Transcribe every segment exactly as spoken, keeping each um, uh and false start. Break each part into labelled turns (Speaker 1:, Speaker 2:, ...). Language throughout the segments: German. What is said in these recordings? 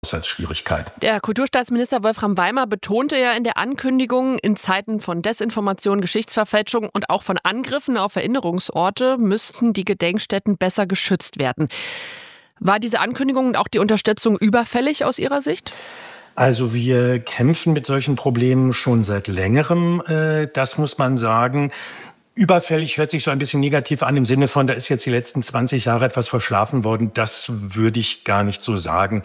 Speaker 1: Haushaltsschwierigkeit.
Speaker 2: Der Kulturstaatsminister Wolfram Weimer betonte ja in der Ankündigung, in Zeiten von Desinformation, Geschichtsverfälschung und auch von Angriffen auf Erinnerungsorte müssten die Gedenkstätten besser geschützt werden. War diese Ankündigung und auch die Unterstützung überfällig aus Ihrer Sicht?
Speaker 1: Also wir kämpfen mit solchen Problemen schon seit längerem, äh, das muss man sagen. Überfällig hört sich so ein bisschen negativ an, im Sinne von, da ist jetzt die letzten zwanzig Jahre etwas verschlafen worden. Das würde ich gar nicht so sagen.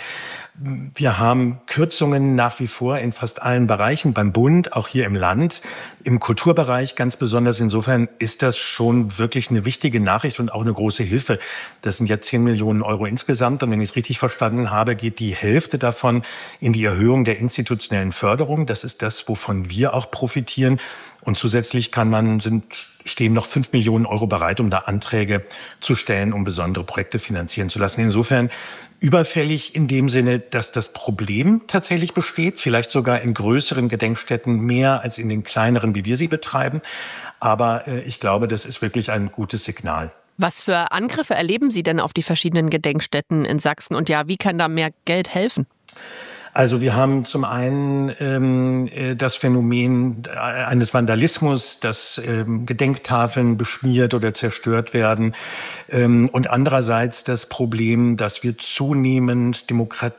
Speaker 1: Wir haben Kürzungen nach wie vor in fast allen Bereichen, beim Bund, auch hier im Land, im Kulturbereich ganz besonders. Insofern ist das schon wirklich eine wichtige Nachricht und auch eine große Hilfe. Das sind ja zehn Millionen Euro insgesamt. Und wenn ich es richtig verstanden habe, geht die Hälfte davon in die Erhöhung der institutionellen Förderung. Das ist das, wovon wir auch profitieren. Und zusätzlich kann man, sind, stehen noch fünf Millionen Euro bereit, um da Anträge zu stellen, um besondere Projekte finanzieren zu lassen. Insofern überfällig in dem Sinne, dass das Problem tatsächlich besteht, vielleicht sogar in größeren Gedenkstätten mehr als in den kleineren, wie wir sie betreiben. Aber äh, ich glaube, das ist wirklich ein gutes Signal.
Speaker 2: Was für Angriffe erleben Sie denn auf die verschiedenen Gedenkstätten in Sachsen? Und ja, wie kann da mehr Geld helfen?
Speaker 1: Also wir haben zum einen ähm, das Phänomen eines Vandalismus, dass ähm, Gedenktafeln beschmiert oder zerstört werden, ähm, und andererseits das Problem, dass wir zunehmend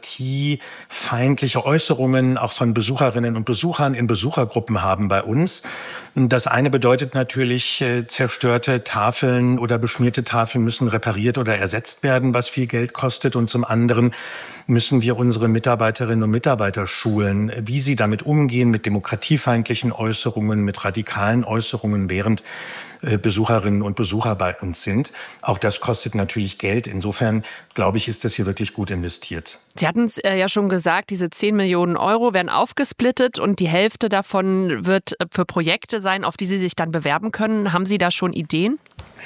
Speaker 1: demokratiefeindliche Äußerungen auch von Besucherinnen und Besuchern in Besuchergruppen haben bei uns. Das eine bedeutet natürlich, äh, zerstörte Tafeln oder beschmierte Tafeln müssen repariert oder ersetzt werden, was viel Geld kostet, und zum anderen müssen wir unsere Mitarbeiterinnen und Mitarbeiter schulen, wie sie damit umgehen, mit demokratiefeindlichen Äußerungen, mit radikalen Äußerungen, während äh, Besucherinnen und Besucher bei uns sind. Auch das kostet natürlich Geld. Insofern, glaube ich, ist das hier wirklich gut investiert.
Speaker 2: Sie hatten es ja schon gesagt, diese zehn Millionen Euro werden aufgesplittet und die Hälfte davon wird für Projekte sein, auf die Sie sich dann bewerben können. Haben Sie da schon Ideen?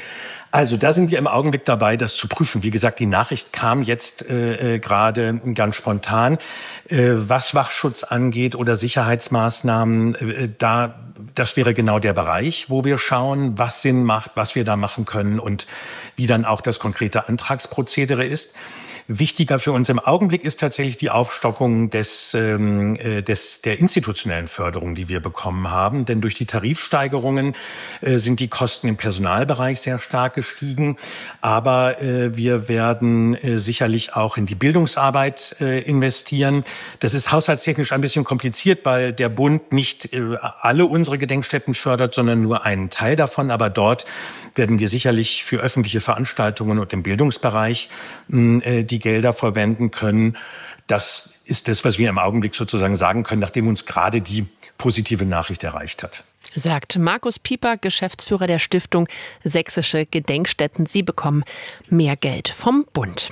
Speaker 1: Also da sind wir im Augenblick dabei, das zu prüfen. Wie gesagt, die Nachricht kam jetzt äh, gerade ganz spontan. Äh, was Wachschutz angeht oder Sicherheitsmaßnahmen, äh, da das wäre genau der Bereich, wo wir schauen, was Sinn macht, was wir da machen können und wie dann auch das konkrete Antragsprozedere ist. Wichtiger für uns im Augenblick ist tatsächlich die Aufstockung des, ähm, des, der institutionellen Förderung, die wir bekommen haben. Denn durch die Tarifsteigerungen äh, sind die Kosten im Personalbereich sehr stark gestiegen. Aber äh, wir werden äh, sicherlich auch in die Bildungsarbeit äh, investieren. Das ist haushaltstechnisch ein bisschen kompliziert, weil der Bund nicht äh, alle unsere Gedenkstätten fördert, sondern nur einen Teil davon. Aber dort werden wir sicherlich für öffentliche Veranstaltungen und im Bildungsbereich äh, die Gelder verwenden können. Das ist das, was wir im Augenblick sozusagen sagen können, nachdem uns gerade die positive Nachricht erreicht hat.
Speaker 2: Sagt Markus Pieper, Geschäftsführer der Stiftung Sächsische Gedenkstätten. Sie bekommen mehr Geld vom Bund.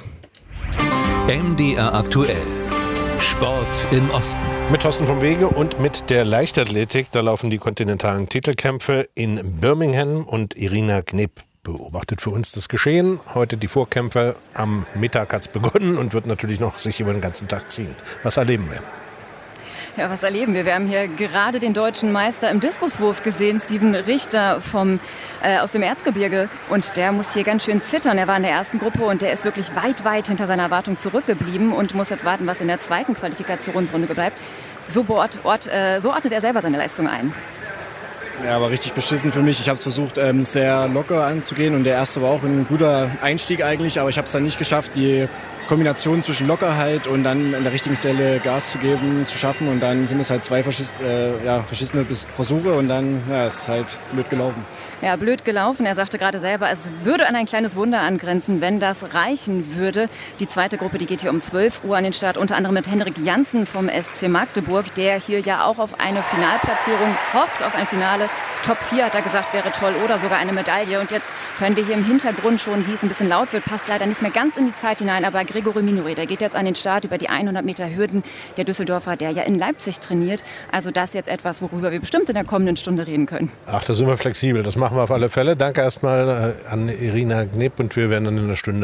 Speaker 3: M D R aktuell. Sport im Osten.
Speaker 4: Mit Thorsten vom Wege und mit der Leichtathletik. Da laufen die kontinentalen Titelkämpfe in Birmingham und Irina Knep beobachtet für uns das Geschehen. Heute die Vorkämpfe. Am Mittag hat es begonnen und wird natürlich noch sich über den ganzen Tag ziehen. Was erleben wir?
Speaker 5: Ja, was erleben wir? Wir haben hier gerade den deutschen Meister im Diskuswurf gesehen, Steven Richter vom, äh, aus dem Erzgebirge. Und der muss hier ganz schön zittern. Er war in der ersten Gruppe und der ist wirklich weit, weit hinter seiner Erwartung zurückgeblieben und muss jetzt warten, was in der zweiten Qualifikationsrunde bleibt. So, beort, ort, äh, so ordnet er selber seine Leistung ein.
Speaker 6: Ja, war richtig beschissen für mich. Ich habe es versucht, ähm, sehr locker anzugehen und der erste war auch ein guter Einstieg eigentlich, aber ich habe es dann nicht geschafft, die Kombination zwischen Lockerheit und dann an der richtigen Stelle Gas zu geben, zu schaffen, und dann sind es halt zwei verschiss, äh, ja, verschissene Versuche und dann ja, ist es halt blöd gelaufen.
Speaker 5: Ja, blöd gelaufen. Er sagte gerade selber, es würde an ein kleines Wunder angrenzen, wenn das reichen würde. Die zweite Gruppe, die geht hier um zwölf Uhr an den Start, unter anderem mit Henrik Janssen vom S C Magdeburg, der hier ja auch auf eine Finalplatzierung hofft, auf ein Finale. Top vier, hat er gesagt, wäre toll, oder sogar eine Medaille. Und jetzt hören wir hier im Hintergrund schon, wie es ein bisschen laut wird, passt leider nicht mehr ganz in die Zeit hinein, aber Gregory Minore, der geht jetzt an den Start über die hundert Meter Hürden. Der Düsseldorfer, der ja in Leipzig trainiert. Also das ist jetzt etwas, worüber wir bestimmt in der kommenden Stunde reden können.
Speaker 4: Ach, da sind wir flexibel. Das machen wir auf alle Fälle. Danke erstmal an Irina Knep und wir werden dann in einer Stunde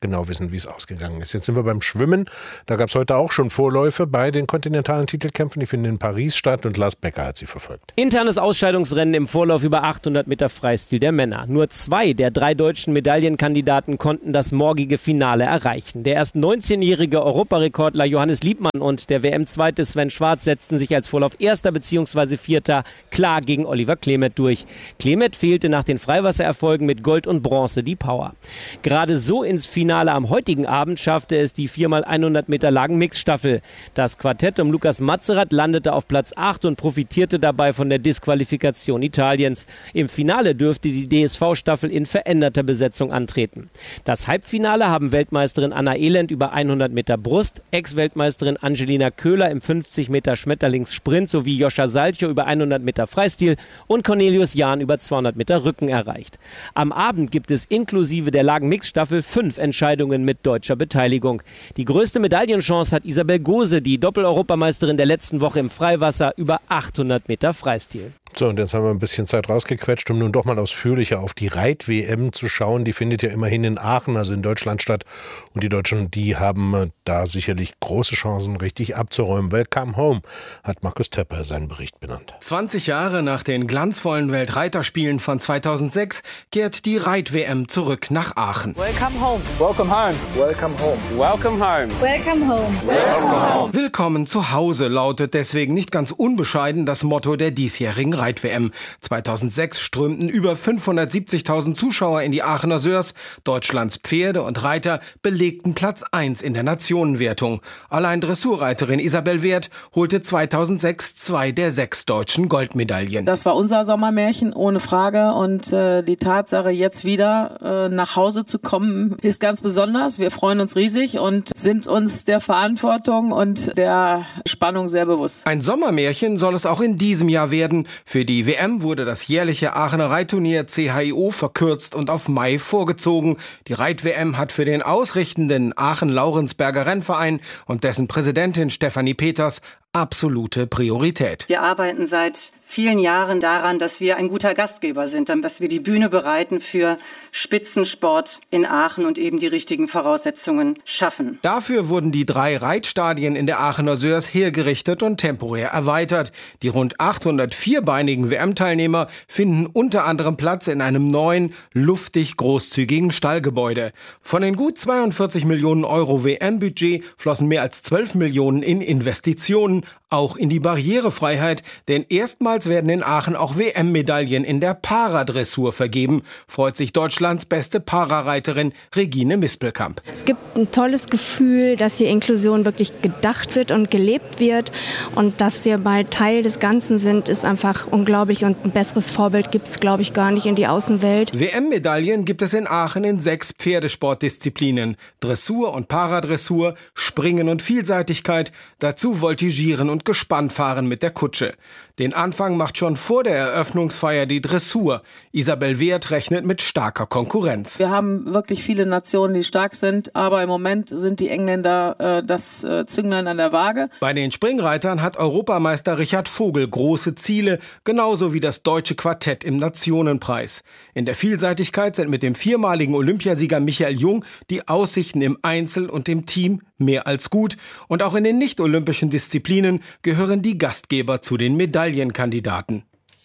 Speaker 4: genau wissen, wie es ausgegangen ist. Jetzt sind wir beim Schwimmen. Da gab es heute auch schon Vorläufe bei den kontinentalen Titelkämpfen. Die finden in Paris statt und Lars Becker hat sie verfolgt.
Speaker 7: Internes Ausscheidungsrennen im Vorlauf über achthundert Meter Freistil der Männer. Nur zwei der drei deutschen Medaillenkandidaten konnten das morgige Finale erreichen. Der erst neunzehnjährige Europarekordler Johannes Liebmann und der W M-Zweite Sven Schwarz setzten sich als Vorlauf Erster bzw. Vierter klar gegen Oliver Klemet durch. Klemet fehlte nach den Freiwassererfolgen mit Gold und Bronze die Power. Gerade so ins Finale am heutigen Abend schaffte es die vier mal hundert Meter Lagen-Mixstaffel. Das Quartett um Lukas Matzerath landete auf Platz acht und profitierte dabei von der Disqualifikation Italiens. Im Finale dürfte die D S V-Staffel in veränderter Besetzung antreten. Das Halbfinale haben Weltmeisterin Anna Elend über hundert Meter Brust, Ex-Weltmeisterin Angelina Köhler im fünfzig Meter Schmetterlingssprint sowie Joscha Salcho über hundert Meter Freistil und Cornelius Jahn über zweihundert Meter Rücken erreicht. Am Abend gibt es inklusive der Lagen-Mixstaffel fünf Entscheidungen mit deutscher Beteiligung. Die größte Medaillenchance hat Isabel Gose, die Doppel-Europameisterin der letzten Woche im Freiwasser über achthundert Meter Freistil.
Speaker 4: So, und jetzt haben wir ein bisschen Zeit rausgequetscht, um nun doch mal ausführlicher auf die Reit-W M zu schauen. Die findet ja immerhin in Aachen, also in Deutschland, statt. Und die Deutschen, die haben da sicherlich große Chancen, richtig abzuräumen. Welcome home, hat Markus Tepper seinen Bericht benannt.
Speaker 8: zwanzig Jahre nach den glanzvollen Weltreiterspielen von zweitausendsechs kehrt die Reit-W M zurück nach Aachen.
Speaker 9: Welcome home. Welcome home. Welcome home. Welcome home. Welcome home.
Speaker 8: Welcome home. Willkommen zu Hause lautet deswegen nicht ganz unbescheiden das Motto der diesjährigen Reit-W M. zweitausendsechs strömten über fünfhundertsiebzigtausend Zuschauer in die Aachener Sörs. Deutschlands Pferde und Reiter belegten Platz eins in der Nationenwertung. Allein Dressurreiterin Isabel Wert holte zweitausendsechs zwei der sechs deutschen Goldmedaillen.
Speaker 10: Das war unser Sommermärchen, ohne Frage. Und äh, die Tatsache, jetzt wieder äh, nach Hause zu kommen, ist ganz besonders. Wir freuen uns riesig und sind uns der Verantwortung und der Spannung sehr bewusst.
Speaker 8: Ein Sommermärchen soll es auch in diesem Jahr werden. Für die W M wurde das jährliche Aachener Reitturnier C H I O verkürzt und auf Mai vorgezogen. Die Reit-W M hat für den ausrichtenden Aachen-Laurensberger Rennverein und dessen Präsidentin Stefanie Peters absolute Priorität.
Speaker 11: Wir arbeiten seit vielen Jahren daran, dass wir ein guter Gastgeber sind, dass wir die Bühne bereiten für Spitzensport in Aachen und eben die richtigen Voraussetzungen schaffen.
Speaker 8: Dafür wurden die drei Reitstadien in der Aachener Sörs hergerichtet und temporär erweitert. Die rund achthundert vierbeinigen W M-Teilnehmer finden unter anderem Platz in einem neuen, luftig großzügigen Stallgebäude. Von den gut zweiundvierzig Millionen Euro W M-Budget flossen mehr als zwölf Millionen in Investitionen, auch in die Barrierefreiheit, denn erstmals werden in Aachen auch W M-Medaillen in der Paradressur vergeben, freut sich Deutschlands beste Parareiterin Regine Mispelkamp.
Speaker 12: Es gibt ein tolles Gefühl, dass hier Inklusion wirklich gedacht wird und gelebt wird und dass wir bald Teil des Ganzen sind, ist einfach unglaublich und ein besseres Vorbild gibt es, glaube ich, gar nicht in die Außenwelt.
Speaker 8: W M-Medaillen gibt es in Aachen in sechs Pferdesportdisziplinen, Dressur und Paradressur, Springen und Vielseitigkeit, dazu Voltigieren und Gespannfahren mit der Kutsche. Den Anfang macht schon vor der Eröffnungsfeier die Dressur. Isabel Wert rechnet mit starker Konkurrenz.
Speaker 10: Wir haben wirklich viele Nationen, die stark sind, aber im Moment sind die Engländer äh, das äh, Zünglein an der Waage.
Speaker 8: Bei den Springreitern hat Europameister Richard Vogel große Ziele, genauso wie das deutsche Quartett im Nationenpreis. In der Vielseitigkeit sind mit dem viermaligen Olympiasieger Michael Jung die Aussichten im Einzel und im Team mehr als gut. Und auch in den nicht-olympischen Disziplinen gehören die Gastgeber zu den Medaillenkandidaten.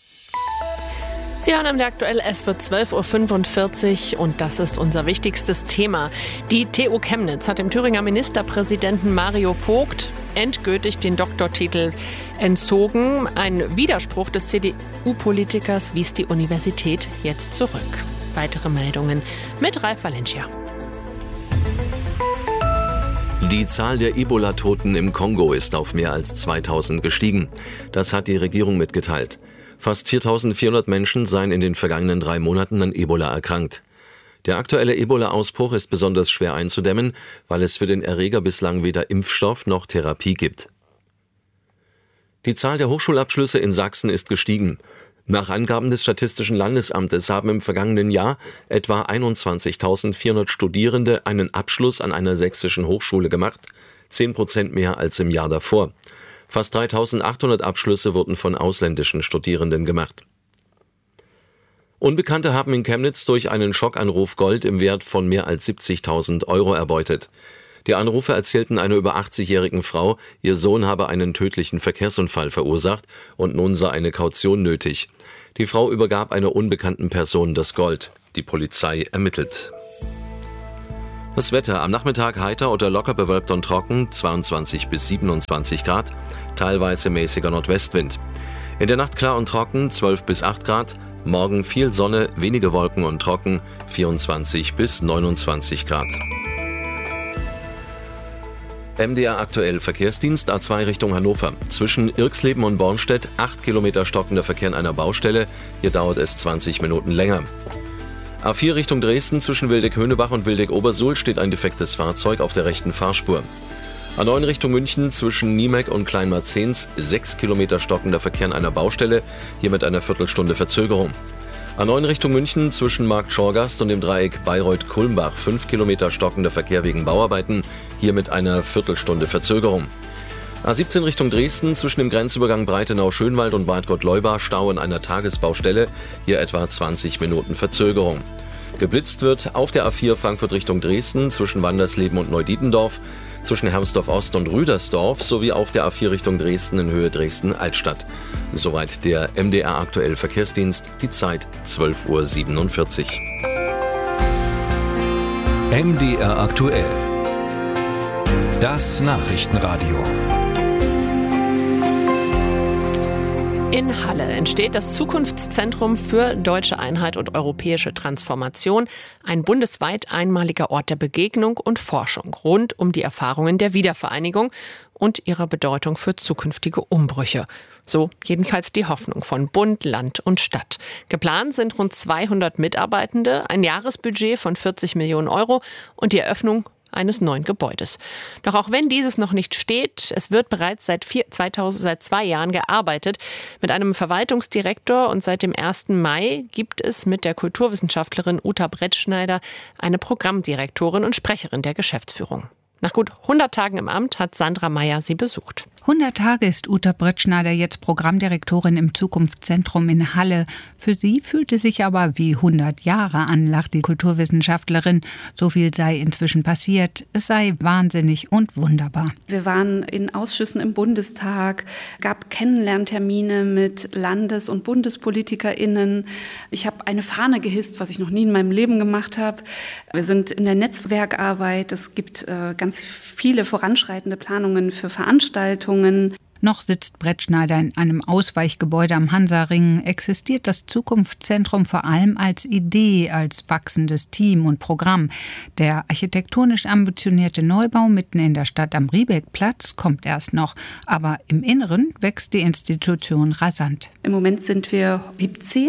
Speaker 2: Sie hören der aktuell, es wird zwölf Uhr fünfundvierzig und das ist unser wichtigstes Thema. Die T U Chemnitz hat dem Thüringer Ministerpräsidenten Mario Vogt endgültig den Doktortitel entzogen. Ein Widerspruch des C D U-Politikers wies die Universität jetzt zurück. Weitere Meldungen mit Ralf Valencia.
Speaker 13: Die Zahl der Ebola-Toten im Kongo ist auf mehr als zweitausend gestiegen. Das hat die Regierung mitgeteilt. Fast viertausendvierhundert Menschen seien in den vergangenen drei Monaten an Ebola erkrankt. Der aktuelle Ebola-Ausbruch ist besonders schwer einzudämmen, weil es für den Erreger bislang weder Impfstoff noch Therapie gibt. Die Zahl der Hochschulabschlüsse in Sachsen ist gestiegen. Nach Angaben des Statistischen Landesamtes haben im vergangenen Jahr etwa einundzwanzigtausendvierhundert Studierende einen Abschluss an einer sächsischen Hochschule gemacht, zehn Prozent mehr als im Jahr davor. Fast dreitausendachthundert Abschlüsse wurden von ausländischen Studierenden gemacht. Unbekannte haben in Chemnitz durch einen Schockanruf Gold im Wert von mehr als siebzigtausend Euro erbeutet. Die Anrufer erzählten einer über achtzigjährigen Frau, ihr Sohn habe einen tödlichen Verkehrsunfall verursacht und nun sei eine Kaution nötig. Die Frau übergab einer unbekannten Person das Gold. Die Polizei ermittelt. Das Wetter: am Nachmittag heiter oder locker bewölkt und trocken, zweiundzwanzig bis siebenundzwanzig Grad, teilweise mäßiger Nordwestwind. In der Nacht klar und trocken, zwölf bis acht Grad, morgen viel Sonne, wenige Wolken und trocken, vierundzwanzig bis neunundzwanzig Grad. M D R aktuell Verkehrsdienst A zwei Richtung Hannover. Zwischen Irxleben und Bornstedt acht Kilometer stockender Verkehr an einer Baustelle. Hier dauert es zwanzig Minuten länger. A vier Richtung Dresden zwischen Wildeck-Höhnebach und Wildeck-Obersuhl steht ein defektes Fahrzeug auf der rechten Fahrspur. A neun Richtung München zwischen Niemeck und Kleinmarzens sechs Kilometer stockender Verkehr an einer Baustelle, hier mit einer Viertelstunde Verzögerung. A neun Richtung München zwischen Markt Schorgast und dem Dreieck Bayreuth-Kulmbach fünf Kilometer stockender Verkehr wegen Bauarbeiten, hier mit einer Viertelstunde Verzögerung. A siebzehn Richtung Dresden zwischen dem Grenzübergang Breitenau-Schönwald und Bad Gott-Leubach Stau in einer Tagesbaustelle, hier etwa zwanzig Minuten Verzögerung. Geblitzt wird auf der A vier Frankfurt Richtung Dresden zwischen Wandersleben und Neudietendorf, zwischen Hermsdorf-Ost und Rüdersdorf sowie auf der A vier Richtung Dresden in Höhe Dresden-Altstadt. Soweit der M D R aktuell Verkehrsdienst, die Zeit zwölf Uhr siebenundvierzig.
Speaker 3: M D R aktuell. Das Nachrichtenradio.
Speaker 2: In Halle entsteht das Zukunftszentrum für deutsche Einheit und europäische Transformation, ein bundesweit einmaliger Ort der Begegnung und Forschung rund um die Erfahrungen der Wiedervereinigung und ihrer Bedeutung für zukünftige Umbrüche. So jedenfalls die Hoffnung von Bund, Land und Stadt. Geplant sind rund zweihundert Mitarbeitende, ein Jahresbudget von vierzig Millionen Euro und die Eröffnung eines neuen Gebäudes. Doch auch wenn dieses noch nicht steht, es wird bereits seit, vier, zweitausend, seit zwei Jahren gearbeitet. Mit einem Verwaltungsdirektor und seit dem ersten Mai gibt es mit der Kulturwissenschaftlerin Uta Brettschneider eine Programmdirektorin und Sprecherin der Geschäftsführung. Nach gut hundert Tagen im Amt hat Sandra Meyer sie besucht.
Speaker 14: hundert Tage ist Uta Brettschneider jetzt Programmdirektorin im Zukunftszentrum in Halle. Für sie fühlt es sich aber wie hundert Jahre an, lacht die Kulturwissenschaftlerin. So viel sei inzwischen passiert. Es sei wahnsinnig und wunderbar.
Speaker 15: Wir waren in Ausschüssen im Bundestag, gab Kennenlerntermine mit Landes- und BundespolitikerInnen. Ich habe eine Fahne gehisst, was ich noch nie in meinem Leben gemacht habe. Wir sind in der Netzwerkarbeit. Es gibt äh, ganz viele voranschreitende Planungen für Veranstaltungen.
Speaker 14: Noch sitzt Brettschneider in einem Ausweichgebäude am Hansaring, existiert das Zukunftszentrum vor allem als Idee, als wachsendes Team und Programm. Der architektonisch ambitionierte Neubau mitten in der Stadt am Riebeckplatz kommt erst noch, aber im Inneren wächst die Institution rasant.
Speaker 15: Im Moment sind wir siebzehn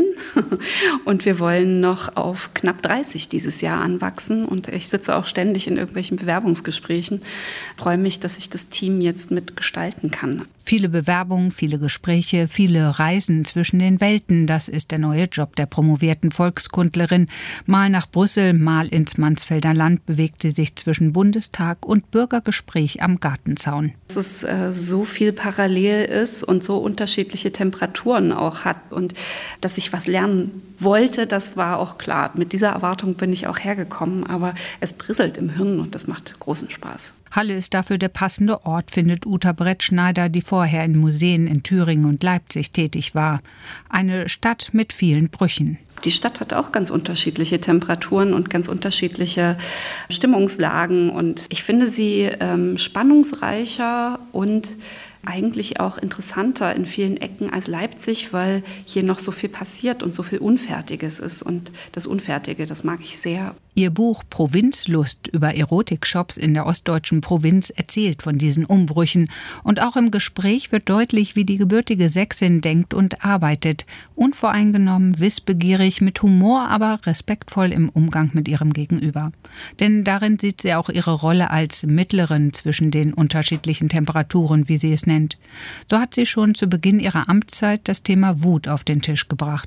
Speaker 15: und wir wollen noch auf knapp dreißig dieses Jahr anwachsen und ich sitze auch ständig in irgendwelchen Bewerbungsgesprächen, freue mich, dass ich das Team jetzt mitgestalten kann.
Speaker 14: Viele Bewerbungen, viele Gespräche, viele Reisen zwischen den Welten. Das ist der neue Job der promovierten Volkskundlerin. Mal nach Brüssel, mal ins Mansfelder Land bewegt sie sich zwischen Bundestag und Bürgergespräch am Gartenzaun.
Speaker 15: Dass es äh, so viel parallel ist und so unterschiedliche Temperaturen auch hat und dass ich was lernen wollte, das war auch klar. Mit dieser Erwartung bin ich auch hergekommen, aber es brisselt im Hirn und das macht großen Spaß.
Speaker 14: Halle ist dafür der passende Ort, findet Uta Brettschneider, die vorher in Museen in Thüringen und Leipzig tätig war. Eine Stadt mit vielen Brüchen.
Speaker 15: Die Stadt hat auch ganz unterschiedliche Temperaturen und ganz unterschiedliche Stimmungslagen. Und ich finde sie ähm, spannungsreicher und eigentlich auch interessanter in vielen Ecken als Leipzig, weil hier noch so viel passiert und so viel Unfertiges ist. Und das Unfertige, das mag ich sehr.
Speaker 14: Ihr Buch Provinzlust über Erotikshops in der ostdeutschen Provinz erzählt von diesen Umbrüchen. Und auch im Gespräch wird deutlich, wie die gebürtige Sächsin denkt und arbeitet. Unvoreingenommen, wissbegierig, mit Humor, aber respektvoll im Umgang mit ihrem Gegenüber. Denn darin sieht sie auch ihre Rolle als Mittlerin zwischen den unterschiedlichen Temperaturen, wie sie es nennt. So hat sie schon zu Beginn ihrer Amtszeit das Thema Wut auf den Tisch gebracht.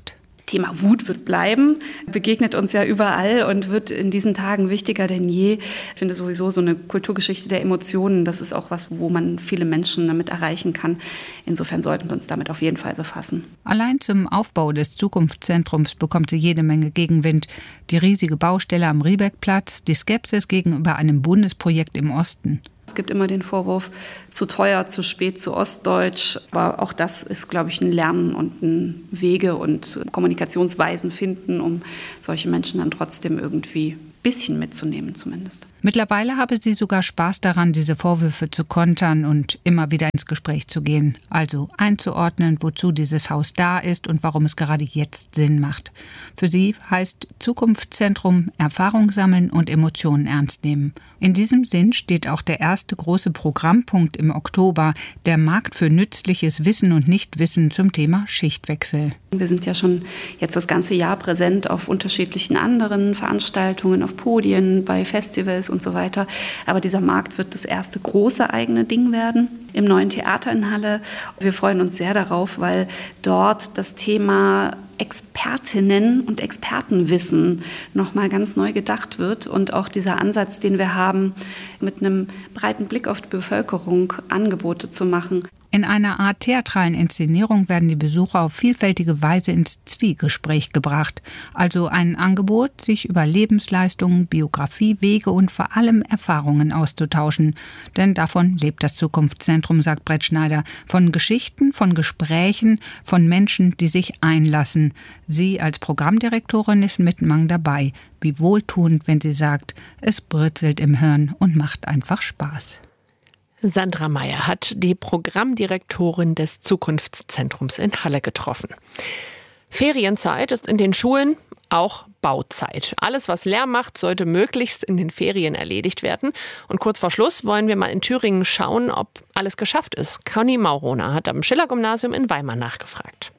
Speaker 15: Thema Wut wird bleiben, begegnet uns ja überall und wird in diesen Tagen wichtiger denn je. Ich finde sowieso so eine Kulturgeschichte der Emotionen, das ist auch was, wo man viele Menschen damit erreichen kann. Insofern sollten wir uns damit auf jeden Fall befassen.
Speaker 14: Allein zum Aufbau des Zukunftszentrums bekommt sie jede Menge Gegenwind. Die riesige Baustelle am Riebeckplatz, die Skepsis gegenüber einem Bundesprojekt im Osten.
Speaker 15: Es gibt immer den Vorwurf, zu teuer, zu spät, zu ostdeutsch. Aber auch das ist, glaube ich, ein Lernen und ein Wege und Kommunikationsweisen finden, um solche Menschen dann trotzdem irgendwie ein bisschen mitzunehmen zumindest.
Speaker 14: Mittlerweile habe sie sogar Spaß daran, diese Vorwürfe zu kontern und immer wieder ins Gespräch zu gehen. Also einzuordnen, wozu dieses Haus da ist und warum es gerade jetzt Sinn macht. Für sie heißt Zukunftszentrum Erfahrung sammeln und Emotionen ernst nehmen. In diesem Sinn steht auch der erste große Programmpunkt im Oktober, der Markt für nützliches Wissen und Nichtwissen zum Thema Schichtwechsel.
Speaker 15: Wir sind ja schon jetzt das ganze Jahr präsent auf unterschiedlichen anderen Veranstaltungen, auf Podien, bei Festivals und so weiter. Aber dieser Markt wird das erste große eigene Ding werden im neuen Theater in Halle. Wir freuen uns sehr darauf, weil dort das Thema Expertinnen und Expertenwissen nochmal ganz neu gedacht wird und auch dieser Ansatz, den wir haben, mit einem breiten Blick auf die Bevölkerung Angebote zu machen.
Speaker 14: In einer Art theatralen Inszenierung werden die Besucher auf vielfältige Weise ins Zwiegespräch gebracht. Also ein Angebot, sich über Lebensleistungen, Biografie, Wege und vor allem Erfahrungen auszutauschen. Denn davon lebt das Zukunftszentrum, sagt Brett Schneider. Von Geschichten, von Gesprächen, von Menschen, die sich einlassen. Sie als Programmdirektorin ist mit Mang dabei. Wie wohltuend, wenn sie sagt, es britzelt im Hirn und macht einfach Spaß.
Speaker 2: Sandra Meyer hat die Programmdirektorin des Zukunftszentrums in Halle getroffen. Ferienzeit ist in den Schulen auch Bauzeit. Alles, was Lärm macht, sollte möglichst in den Ferien erledigt werden. Und kurz vor Schluss wollen wir mal in Thüringen schauen, ob alles geschafft ist. Conny Mauroner hat am Schiller-Gymnasium in Weimar nachgefragt.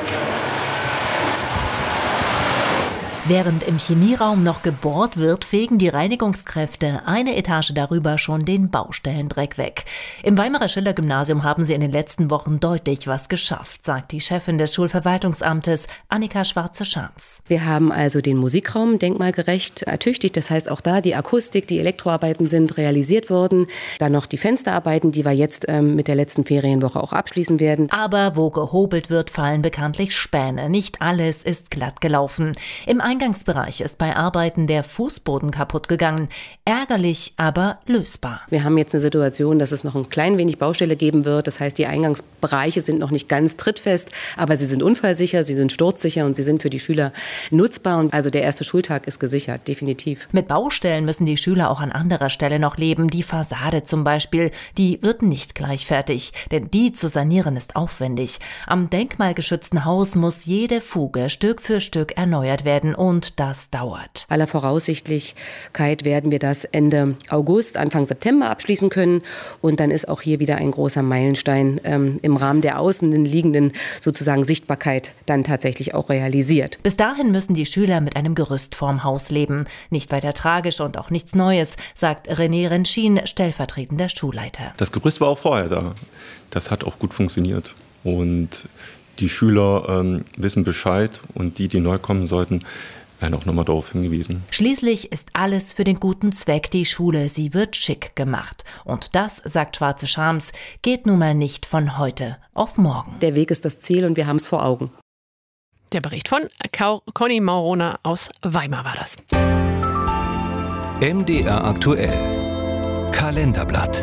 Speaker 16: Während im Chemieraum noch gebohrt wird, fegen die Reinigungskräfte eine Etage darüber schon den Baustellendreck weg. Im Weimarer Schiller-Gymnasium haben sie in den letzten Wochen deutlich was geschafft, sagt die Chefin des Schulverwaltungsamtes, Annika Schwarze-Schams.
Speaker 17: Wir haben also den Musikraum denkmalgerecht ertüchtigt. Das heißt, auch da die Akustik, die Elektroarbeiten sind realisiert worden. Dann noch die Fensterarbeiten, die wir jetzt ähm, mit der letzten Ferienwoche auch abschließen werden.
Speaker 16: Aber wo gehobelt wird, fallen bekanntlich Späne. Nicht alles ist glatt gelaufen. Im Eingangsbereich ist bei Arbeiten der Fußboden kaputt gegangen. Ärgerlich, aber lösbar.
Speaker 17: Wir haben jetzt eine Situation, dass es noch ein klein wenig Baustelle geben wird. Das heißt, die Eingangsbereiche sind noch nicht ganz trittfest, aber sie sind unfallsicher, sie sind sturzsicher und sie sind für die Schüler nutzbar. Und also der erste Schultag ist gesichert, definitiv.
Speaker 16: Mit Baustellen müssen die Schüler auch an anderer Stelle noch leben. Die Fassade zum Beispiel, die wird nicht gleich fertig, denn die zu sanieren ist aufwendig. Am denkmalgeschützten Haus muss jede Fuge Stück für Stück erneuert werden. Und das dauert.
Speaker 17: Aller Voraussichtlichkeit werden wir das Ende August, Anfang September abschließen können. Und dann ist auch hier wieder ein großer Meilenstein ähm, im Rahmen der außen liegenden sozusagen Sichtbarkeit dann tatsächlich auch realisiert.
Speaker 16: Bis dahin müssen die Schüler mit einem Gerüst vorm Haus leben. Nicht weiter tragisch und auch nichts Neues, sagt René Rentschin, stellvertretender Schulleiter.
Speaker 18: Das Gerüst war auch vorher da. Das hat auch gut funktioniert. Und die Schüler ähm, wissen Bescheid und die, die neu kommen sollten, werden auch nochmal darauf hingewiesen.
Speaker 16: Schließlich ist alles für den guten Zweck. Die Schule, sie wird schick gemacht. Und das, sagt Schwarze-Schams, geht nun mal nicht von heute auf morgen.
Speaker 17: Der Weg ist das Ziel und wir haben es vor Augen.
Speaker 2: Der Bericht von Conny Mauroner aus Weimar war das.
Speaker 3: M D R aktuell. Kalenderblatt.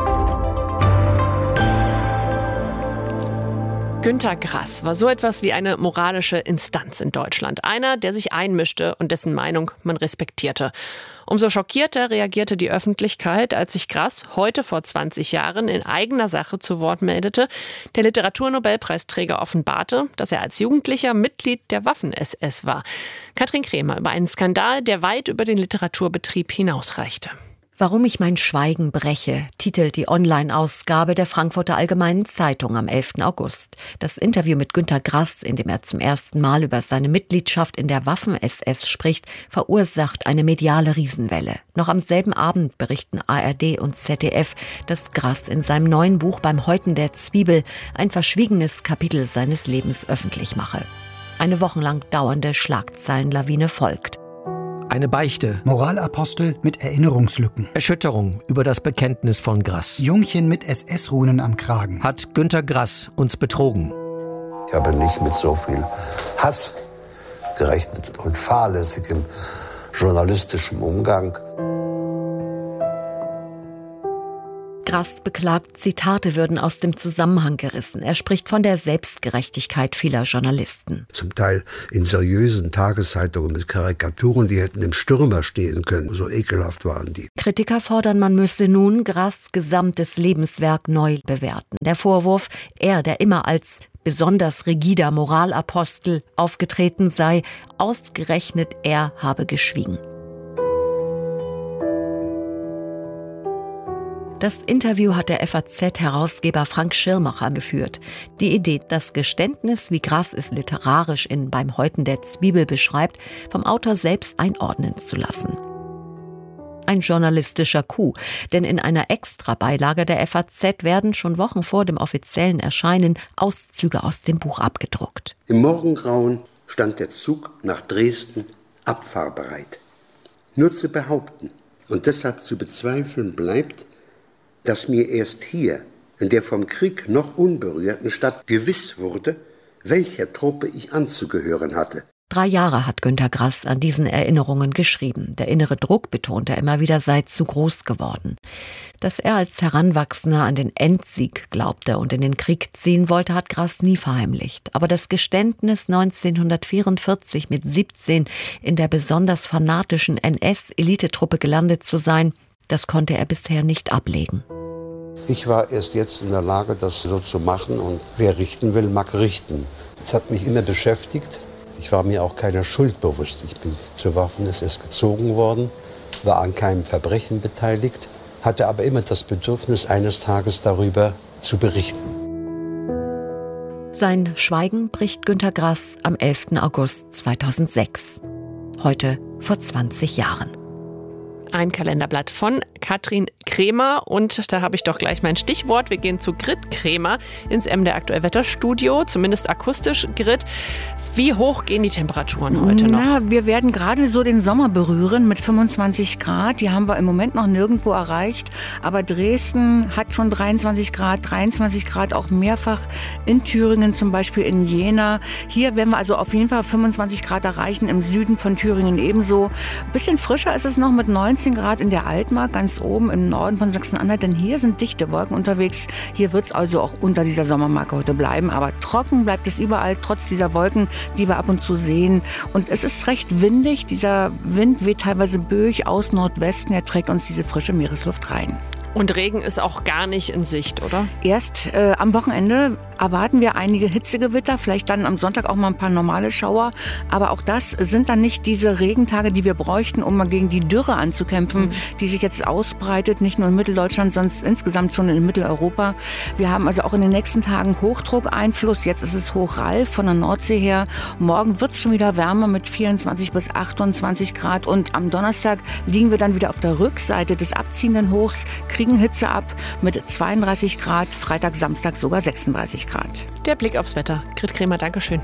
Speaker 2: Günter Grass war so etwas wie eine moralische Instanz in Deutschland. Einer, der sich einmischte und dessen Meinung man respektierte. Umso schockierter reagierte die Öffentlichkeit, als sich Grass heute vor zwanzig Jahren in eigener Sache zu Wort meldete. Der Literaturnobelpreisträger offenbarte, dass er als Jugendlicher Mitglied der Waffen-S S war. Katrin Kremer über einen Skandal, der weit über den Literaturbetrieb hinausreichte.
Speaker 19: Warum ich mein Schweigen breche, titelt die Online-Ausgabe der Frankfurter Allgemeinen Zeitung am elften August. Das Interview mit Günter Grass, in dem er zum ersten Mal über seine Mitgliedschaft in der Waffen-S S spricht, verursacht eine mediale Riesenwelle. Noch am selben Abend berichten A R D und Z D F, dass Grass in seinem neuen Buch Beim Häuten der Zwiebel ein verschwiegenes Kapitel seines Lebens öffentlich mache. Eine wochenlang dauernde Schlagzeilenlawine folgt.
Speaker 20: Eine Beichte.
Speaker 21: Moralapostel mit Erinnerungslücken.
Speaker 20: Erschütterung über das Bekenntnis von Grass.
Speaker 21: Jungchen mit S S-Runen am Kragen.
Speaker 20: Hat Günter Grass uns betrogen?
Speaker 22: Ich habe nicht mit so viel Hass gerechnet und fahrlässigem journalistischem Umgang.
Speaker 19: Grass beklagt, Zitate würden aus dem Zusammenhang gerissen. Er spricht von der Selbstgerechtigkeit vieler Journalisten.
Speaker 22: Zum Teil in seriösen Tageszeitungen mit Karikaturen, die hätten im Stürmer stehen können. So ekelhaft waren die.
Speaker 19: Kritiker fordern, man müsse nun Grass' gesamtes Lebenswerk neu bewerten. Der Vorwurf, er, der immer als besonders rigider Moralapostel aufgetreten sei, ausgerechnet er habe geschwiegen. Das Interview hat der F A Z-Herausgeber Frank Schirmacher geführt. Die Idee, das Geständnis, wie Grass es literarisch in Beim Häuten der Zwiebel beschreibt, vom Autor selbst einordnen zu lassen. Ein journalistischer Coup, denn in einer Extrabeilage der F A Z werden schon Wochen vor dem offiziellen Erscheinen Auszüge aus dem Buch abgedruckt.
Speaker 22: Im Morgengrauen stand der Zug nach Dresden abfahrbereit. Nur zu behaupten und deshalb zu bezweifeln bleibt, dass mir erst hier, in der vom Krieg noch unberührten Stadt, gewiss wurde, welcher Truppe ich anzugehören hatte.
Speaker 19: Drei Jahre hat Günter Grass an diesen Erinnerungen geschrieben. Der innere Druck, betont er immer wieder, sei zu groß geworden. Dass er als Heranwachsender an den Endsieg glaubte und in den Krieg ziehen wollte, hat Grass nie verheimlicht. Aber das Geständnis, neunzehnhundertvierundvierzig mit siebzehn in der besonders fanatischen N S-Elitetruppe gelandet zu sein, das konnte er bisher nicht ablegen.
Speaker 22: Ich war erst jetzt in der Lage, das so zu machen, und wer richten will, mag richten. Das hat mich immer beschäftigt. Ich war mir auch keiner Schuld bewusst. Ich bin zu Waffen, es ist gezogen worden, war an keinem Verbrechen beteiligt, hatte aber immer das Bedürfnis, eines Tages darüber zu berichten.
Speaker 19: Sein Schweigen bricht Günter Grass am elften August zweitausendsechs. Heute vor zwanzig Jahren.
Speaker 2: Ein Kalenderblatt von Katrin Kremer, und da habe ich doch gleich mein Stichwort. Wir gehen zu Grit Kremer ins M D R Aktuell Wetterstudio, zumindest akustisch. Grit, wie hoch gehen die Temperaturen heute noch?
Speaker 23: Na, wir werden gerade so den Sommer berühren mit fünfundzwanzig Grad. Die haben wir im Moment noch nirgendwo erreicht. Aber Dresden hat schon dreiundzwanzig Grad, dreiundzwanzig Grad auch mehrfach in Thüringen, zum Beispiel in Jena. Hier werden wir also auf jeden Fall fünfundzwanzig Grad erreichen, im Süden von Thüringen ebenso. Ein bisschen frischer ist es noch mit neunzehn Grad in der Altmark, ganz oben im Norden von Sachsen-Anhalt, denn hier sind dichte Wolken unterwegs. Hier wird es also auch unter dieser Sommermarke heute bleiben, aber trocken bleibt es überall, trotz dieser Wolken, die wir ab und zu sehen. Und es ist recht windig, dieser Wind weht teilweise böig aus Nordwesten, er trägt uns diese frische Meeresluft rein.
Speaker 2: Und Regen ist auch gar nicht in Sicht, oder?
Speaker 23: Erst äh, am Wochenende erwarten wir einige Hitzegewitter, vielleicht dann am Sonntag auch mal ein paar normale Schauer. Aber auch das sind dann nicht diese Regentage, die wir bräuchten, um mal gegen die Dürre anzukämpfen, mhm. die sich jetzt ausbreitet, nicht nur in Mitteldeutschland, sondern insgesamt schon in Mitteleuropa. Wir haben also auch in den nächsten Tagen Hochdruckeinfluss. Jetzt ist es Hochralf von der Nordsee her. Morgen wird es schon wieder wärmer mit vierundzwanzig bis achtundzwanzig Grad. Und am Donnerstag liegen wir dann wieder auf der Rückseite des abziehenden Hochs, kriegen Hitze ab mit zweiunddreißig Grad, Freitag, Samstag sogar sechsunddreißig Grad.
Speaker 2: Der Blick aufs Wetter. Grit Kremer, Dankeschön.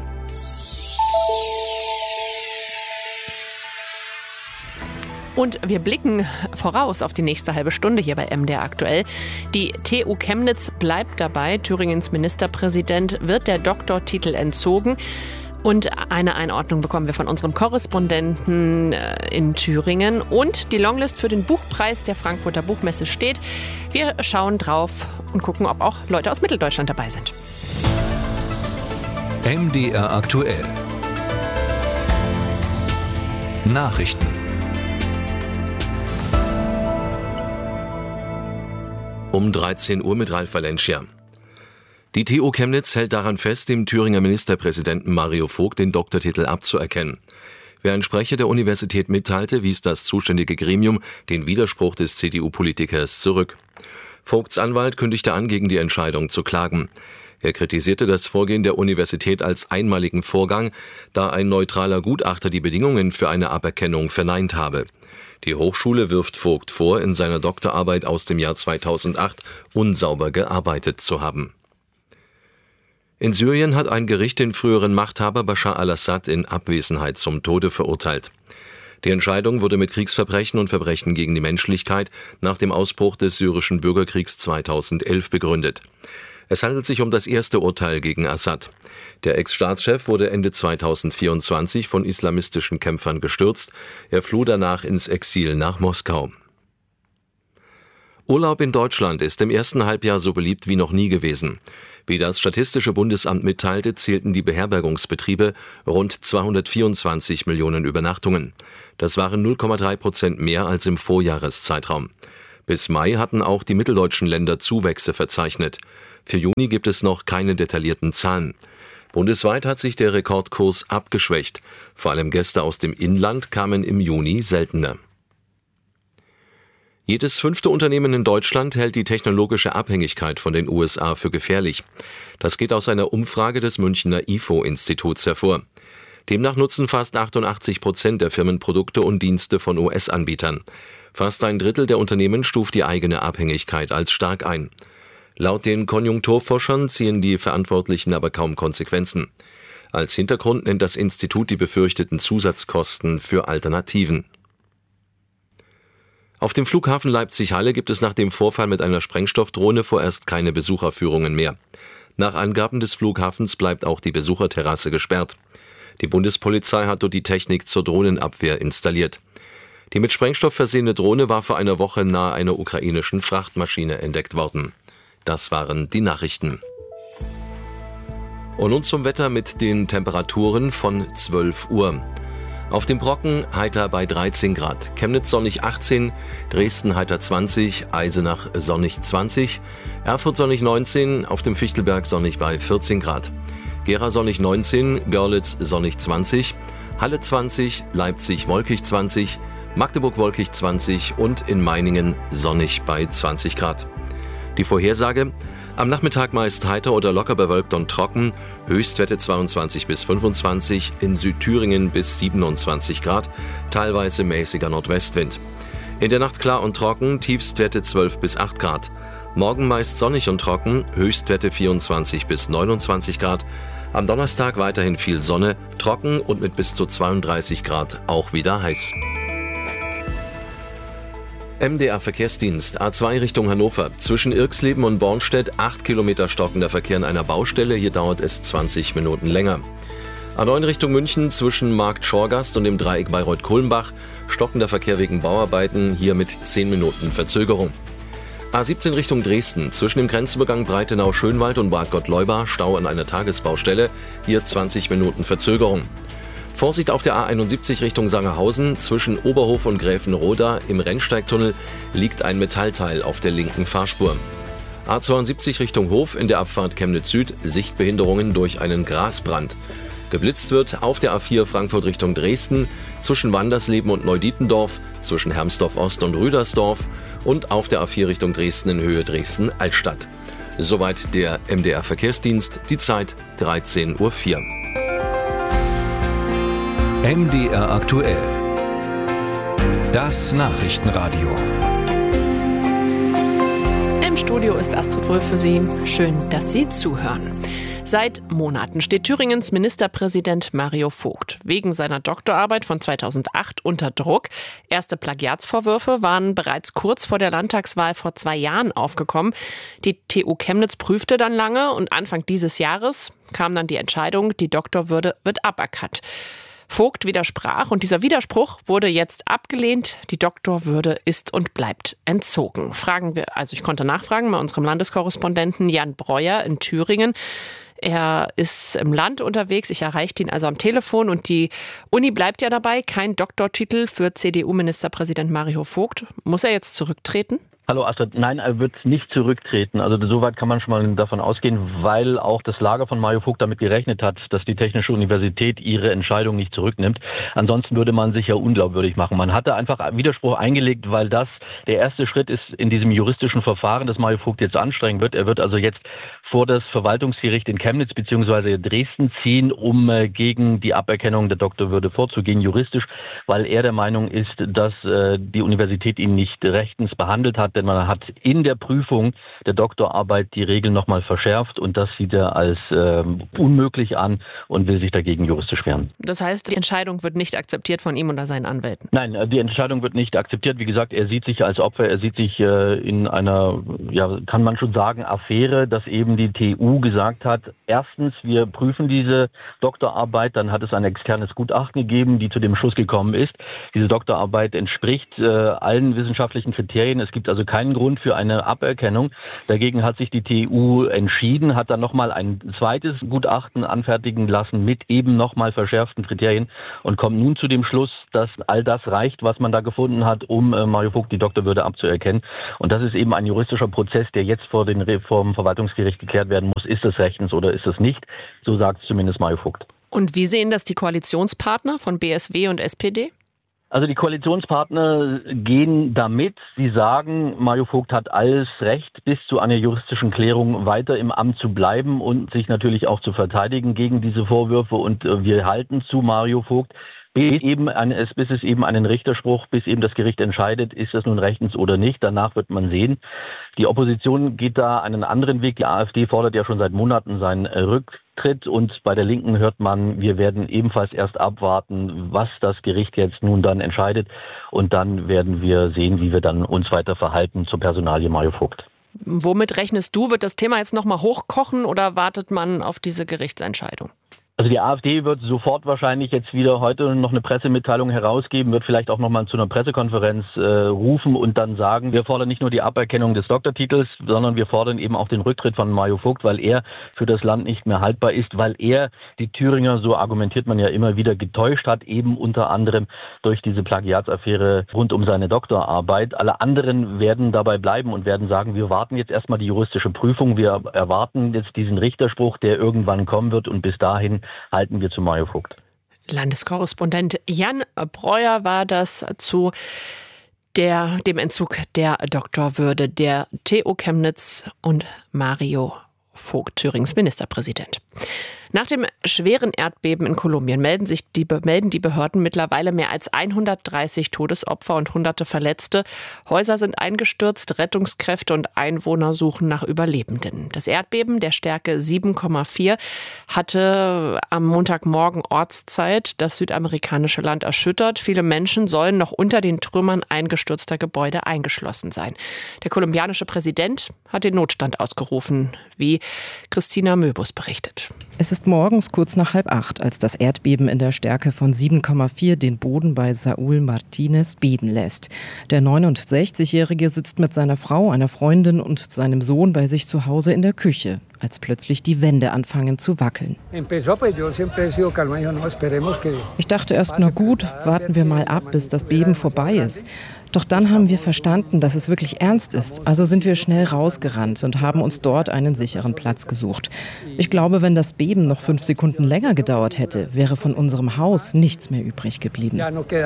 Speaker 2: Und wir blicken voraus auf die nächste halbe Stunde hier bei M D R Aktuell. Die T U Chemnitz bleibt dabei. Thüringens Ministerpräsident wird der Doktortitel entzogen. Und eine Einordnung bekommen wir von unserem Korrespondenten in Thüringen. Und die Longlist für den Buchpreis der Frankfurter Buchmesse steht. Wir schauen drauf und gucken, ob auch Leute aus Mitteldeutschland dabei sind.
Speaker 3: M D R Aktuell. Nachrichten.
Speaker 13: Um dreizehn Uhr mit Ralf Valencia. Die T U Chemnitz hält daran fest, dem Thüringer Ministerpräsidenten Mario Vogt den Doktortitel abzuerkennen. Wie ein Sprecher der Universität mitteilte, wies das zuständige Gremium den Widerspruch des C D U-Politikers zurück. Vogts Anwalt kündigte an, gegen die Entscheidung zu klagen. Er kritisierte das Vorgehen der Universität als einmaligen Vorgang, da ein neutraler Gutachter die Bedingungen für eine Aberkennung verneint habe. Die Hochschule wirft Vogt vor, in seiner Doktorarbeit aus dem Jahr zweitausendacht unsauber gearbeitet zu haben. In Syrien hat ein Gericht den früheren Machthaber Bashar al-Assad in Abwesenheit zum Tode verurteilt. Die Entscheidung wurde mit Kriegsverbrechen und Verbrechen gegen die Menschlichkeit nach dem Ausbruch des syrischen Bürgerkriegs zweitausendelf begründet. Es handelt sich um das erste Urteil gegen Assad. Der Ex-Staatschef wurde Ende zweitausendvierundzwanzig von islamistischen Kämpfern gestürzt. Er floh danach ins Exil nach Moskau. Urlaub in Deutschland ist im ersten Halbjahr so beliebt wie noch nie gewesen. Wie das Statistische Bundesamt mitteilte, zählten die Beherbergungsbetriebe rund zweihundertvierundzwanzig Millionen Übernachtungen. Das waren null Komma drei Prozent mehr als im Vorjahreszeitraum. Bis Mai hatten auch die mitteldeutschen Länder Zuwächse verzeichnet. Für Juni gibt es noch keine detaillierten Zahlen. Bundesweit hat sich der Rekordkurs abgeschwächt. Vor allem Gäste aus dem Inland kamen im Juni seltener. Jedes fünfte Unternehmen in Deutschland hält die technologische Abhängigkeit von den U S A für gefährlich. Das geht aus einer Umfrage des Münchner I F O-Instituts hervor. Demnach nutzen fast achtundachtzig Prozent der Firmen Produkte und Dienste von U S-Anbietern. Fast ein Drittel der Unternehmen stuft die eigene Abhängigkeit als stark ein. Laut den Konjunkturforschern ziehen die Verantwortlichen aber kaum Konsequenzen. Als Hintergrund nennt das Institut die befürchteten Zusatzkosten für Alternativen. Auf dem Flughafen Leipzig-Halle gibt es nach dem Vorfall mit einer Sprengstoffdrohne vorerst keine Besucherführungen mehr. Nach Angaben des Flughafens bleibt auch die Besucherterrasse gesperrt. Die Bundespolizei hat dort die Technik zur Drohnenabwehr installiert. Die mit Sprengstoff versehene Drohne war vor einer Woche nahe einer ukrainischen Frachtmaschine entdeckt worden. Das waren die Nachrichten. Und nun zum Wetter mit den Temperaturen von zwölf Uhr. Auf dem Brocken heiter bei dreizehn Grad, Chemnitz sonnig achtzehn, Dresden heiter zwanzig, Eisenach sonnig zwanzig, Erfurt sonnig neunzehn, auf dem Fichtelberg sonnig bei vierzehn Grad, Gera sonnig neunzehn, Görlitz sonnig zwanzig, Halle zwanzig, Leipzig wolkig zwanzig, Magdeburg wolkig zwanzig und in Meiningen sonnig bei zwanzig Grad. Die Vorhersage: Am Nachmittag meist heiter oder locker bewölkt und trocken, Höchstwerte zweiundzwanzig bis fünfundzwanzig, in Südthüringen bis siebenundzwanzig Grad, teilweise mäßiger Nordwestwind. In der Nacht klar und trocken, Tiefstwerte zwölf bis acht Grad. Morgen meist sonnig und trocken, Höchstwerte vierundzwanzig bis neunundzwanzig Grad. Am Donnerstag weiterhin viel Sonne, trocken und mit bis zu zweiunddreißig Grad auch wieder heiß. M D R-Verkehrsdienst, A zwei Richtung Hannover. Zwischen Irxleben und Bornstedt acht Kilometer stockender Verkehr an einer Baustelle. Hier dauert es zwanzig Minuten länger. A neun Richtung München zwischen Markt Schorgast und dem Dreieck Bayreuth-Kulmbach. Stockender Verkehr wegen Bauarbeiten, hier mit zehn Minuten Verzögerung. A siebzehn Richtung Dresden. Zwischen dem Grenzübergang Breitenau-Schönwald und Bad Gottleuba Stau an einer Tagesbaustelle. Hier zwanzig Minuten Verzögerung. Vorsicht auf der A einundsiebzig Richtung Sangerhausen. Zwischen Oberhof und Gräfenroda im Rennsteigtunnel liegt ein Metallteil auf der linken Fahrspur. A zweiundsiebzig Richtung Hof in der Abfahrt Chemnitz Süd. Sichtbehinderungen durch einen Grasbrand. Geblitzt wird auf der A vier Frankfurt Richtung Dresden. Zwischen Wandersleben und Neudietendorf. Zwischen Hermsdorf Ost und Rüdersdorf. Und auf der A vier Richtung Dresden in Höhe Dresden-Altstadt. Soweit der M D R-Verkehrsdienst. Die Zeit dreizehn Uhr vier.
Speaker 3: M D R aktuell. Das Nachrichtenradio.
Speaker 2: Im Studio ist Astrid Wolf für Sie. Schön, dass Sie zuhören. Seit Monaten steht Thüringens Ministerpräsident Mario Vogt wegen seiner Doktorarbeit von zweitausendacht unter Druck. Erste Plagiatsvorwürfe waren bereits kurz vor der Landtagswahl vor zwei Jahren aufgekommen. Die T U Chemnitz prüfte dann lange und Anfang dieses Jahres kam dann die Entscheidung, die Doktorwürde wird aberkannt. Vogt widersprach und dieser Widerspruch wurde jetzt abgelehnt. Die Doktorwürde ist und bleibt entzogen. Fragen wir, also ich konnte nachfragen bei unserem Landeskorrespondenten Jan Breuer in Thüringen. Er ist im Land unterwegs. Ich erreichte ihn also am Telefon und die Uni bleibt ja dabei. Kein Doktortitel für C D U-Ministerpräsident Mario Vogt. Muss er jetzt zurücktreten?
Speaker 1: Hallo Astrid, nein, er wird nicht zurücktreten. Also soweit kann man schon mal davon ausgehen, weil auch das Lager von Mario Vogt damit gerechnet hat, dass die Technische Universität ihre Entscheidung nicht zurücknimmt. Ansonsten würde man sich ja unglaubwürdig machen. Man hatte einfach Widerspruch eingelegt, weil das der erste Schritt ist in diesem juristischen Verfahren, das Mario Vogt jetzt anstrengen wird. Er wird also jetzt vor das Verwaltungsgericht in Chemnitz bzw. Dresden ziehen, um äh, gegen die Aberkennung der Doktorwürde vorzugehen, juristisch, weil er der Meinung ist, dass äh, die Universität ihn nicht rechtens behandelt hat. hat, denn man hat in der Prüfung der Doktorarbeit die Regeln nochmal verschärft und das sieht er als äh, unmöglich an und will sich dagegen juristisch wehren.
Speaker 2: Das heißt, die Entscheidung wird nicht akzeptiert von ihm oder seinen Anwälten?
Speaker 1: Nein, die Entscheidung wird nicht akzeptiert. Wie gesagt, er sieht sich als Opfer, er sieht sich äh, in einer, ja, kann man schon sagen, Affäre, dass eben die T U gesagt hat, erstens, wir prüfen diese Doktorarbeit, dann hat es ein externes Gutachten gegeben, die zu dem Schluss gekommen ist. Diese Doktorarbeit entspricht äh, allen wissenschaftlichen Kriterien. Es gibt also keinen Grund für eine Aberkennung. Dagegen hat sich die T U entschieden, hat dann nochmal ein zweites Gutachten anfertigen lassen mit eben nochmal verschärften Kriterien und kommt nun zu dem Schluss, dass all das reicht, was man da gefunden hat, um äh, Mario Vogt die Doktorwürde abzuerkennen. Und das ist eben ein juristischer Prozess, der jetzt vor den vom Verwaltungsgericht geklärt werden muss. Ist es rechtens oder ist es nicht? So sagt zumindest Mario Vogt.
Speaker 2: Und wie sehen das die Koalitionspartner von B S W und S P D?
Speaker 1: Also die Koalitionspartner gehen damit, sie sagen, Mario Vogt hat alles Recht, bis zu einer juristischen Klärung weiter im Amt zu bleiben und sich natürlich auch zu verteidigen gegen diese Vorwürfe. Und wir halten zu Mario Vogt, bis, eben eine, bis es eben einen Richterspruch, bis eben das Gericht entscheidet, ist das nun rechtens oder nicht. Danach wird man sehen. Die Opposition geht da einen anderen Weg. Die AfD fordert ja schon seit Monaten seinen Rücktritt und bei der Linken hört man, wir werden ebenfalls erst abwarten, was das Gericht jetzt nun dann entscheidet und dann werden wir sehen, wie wir dann uns weiter verhalten zur Personalie Mario Vogt.
Speaker 2: Womit rechnest du? Wird das Thema jetzt nochmal hochkochen oder wartet man auf diese Gerichtsentscheidung?
Speaker 1: Also die AfD wird sofort wahrscheinlich jetzt wieder heute noch eine Pressemitteilung herausgeben, wird vielleicht auch nochmal zu einer Pressekonferenz äh, rufen und dann sagen, wir fordern nicht nur die Aberkennung des Doktortitels, sondern wir fordern eben auch den Rücktritt von Mario Vogt, weil er für das Land nicht mehr haltbar ist, weil er die Thüringer, so argumentiert man ja immer wieder, getäuscht hat, eben unter anderem durch diese Plagiatsaffäre rund um seine Doktorarbeit. Alle anderen werden dabei bleiben und werden sagen, wir warten jetzt erstmal die juristische Prüfung, wir erwarten jetzt diesen Richterspruch, der irgendwann kommen wird und bis dahin halten wir zu Mario Vogt.
Speaker 2: Landeskorrespondent Jan Breuer war das zu der, dem Entzug der Doktorwürde der T U Chemnitz und Mario Vogt, Thürings Ministerpräsident. Nach dem schweren Erdbeben in Kolumbien melden sich die, melden die Behörden mittlerweile mehr als hundertdreißig Todesopfer und hunderte Verletzte. Häuser sind eingestürzt, Rettungskräfte und Einwohner suchen nach Überlebenden. Das Erdbeben der Stärke sieben Komma vier hatte am Montagmorgen Ortszeit das südamerikanische Land erschüttert. Viele Menschen sollen noch unter den Trümmern eingestürzter Gebäude eingeschlossen sein. Der kolumbianische Präsident hat den Notstand ausgerufen, wie Christina Möbus berichtet.
Speaker 5: Es ist morgens kurz nach halb acht, als das Erdbeben in der Stärke von sieben Komma vier den Boden bei Saúl Martínez beben lässt. Der neunundsechzigjährige sitzt mit seiner Frau, einer Freundin und seinem Sohn bei sich zu Hause in der Küche, als plötzlich die Wände anfangen zu wackeln. Ich dachte erst, na gut, warten wir mal ab, bis das Beben vorbei ist. Doch dann haben wir verstanden, dass es wirklich ernst ist. Also sind wir schnell rausgerannt und haben uns dort einen sicheren Platz gesucht. Ich glaube, wenn das Beben noch fünf Sekunden länger gedauert hätte, wäre von unserem Haus nichts mehr übrig geblieben.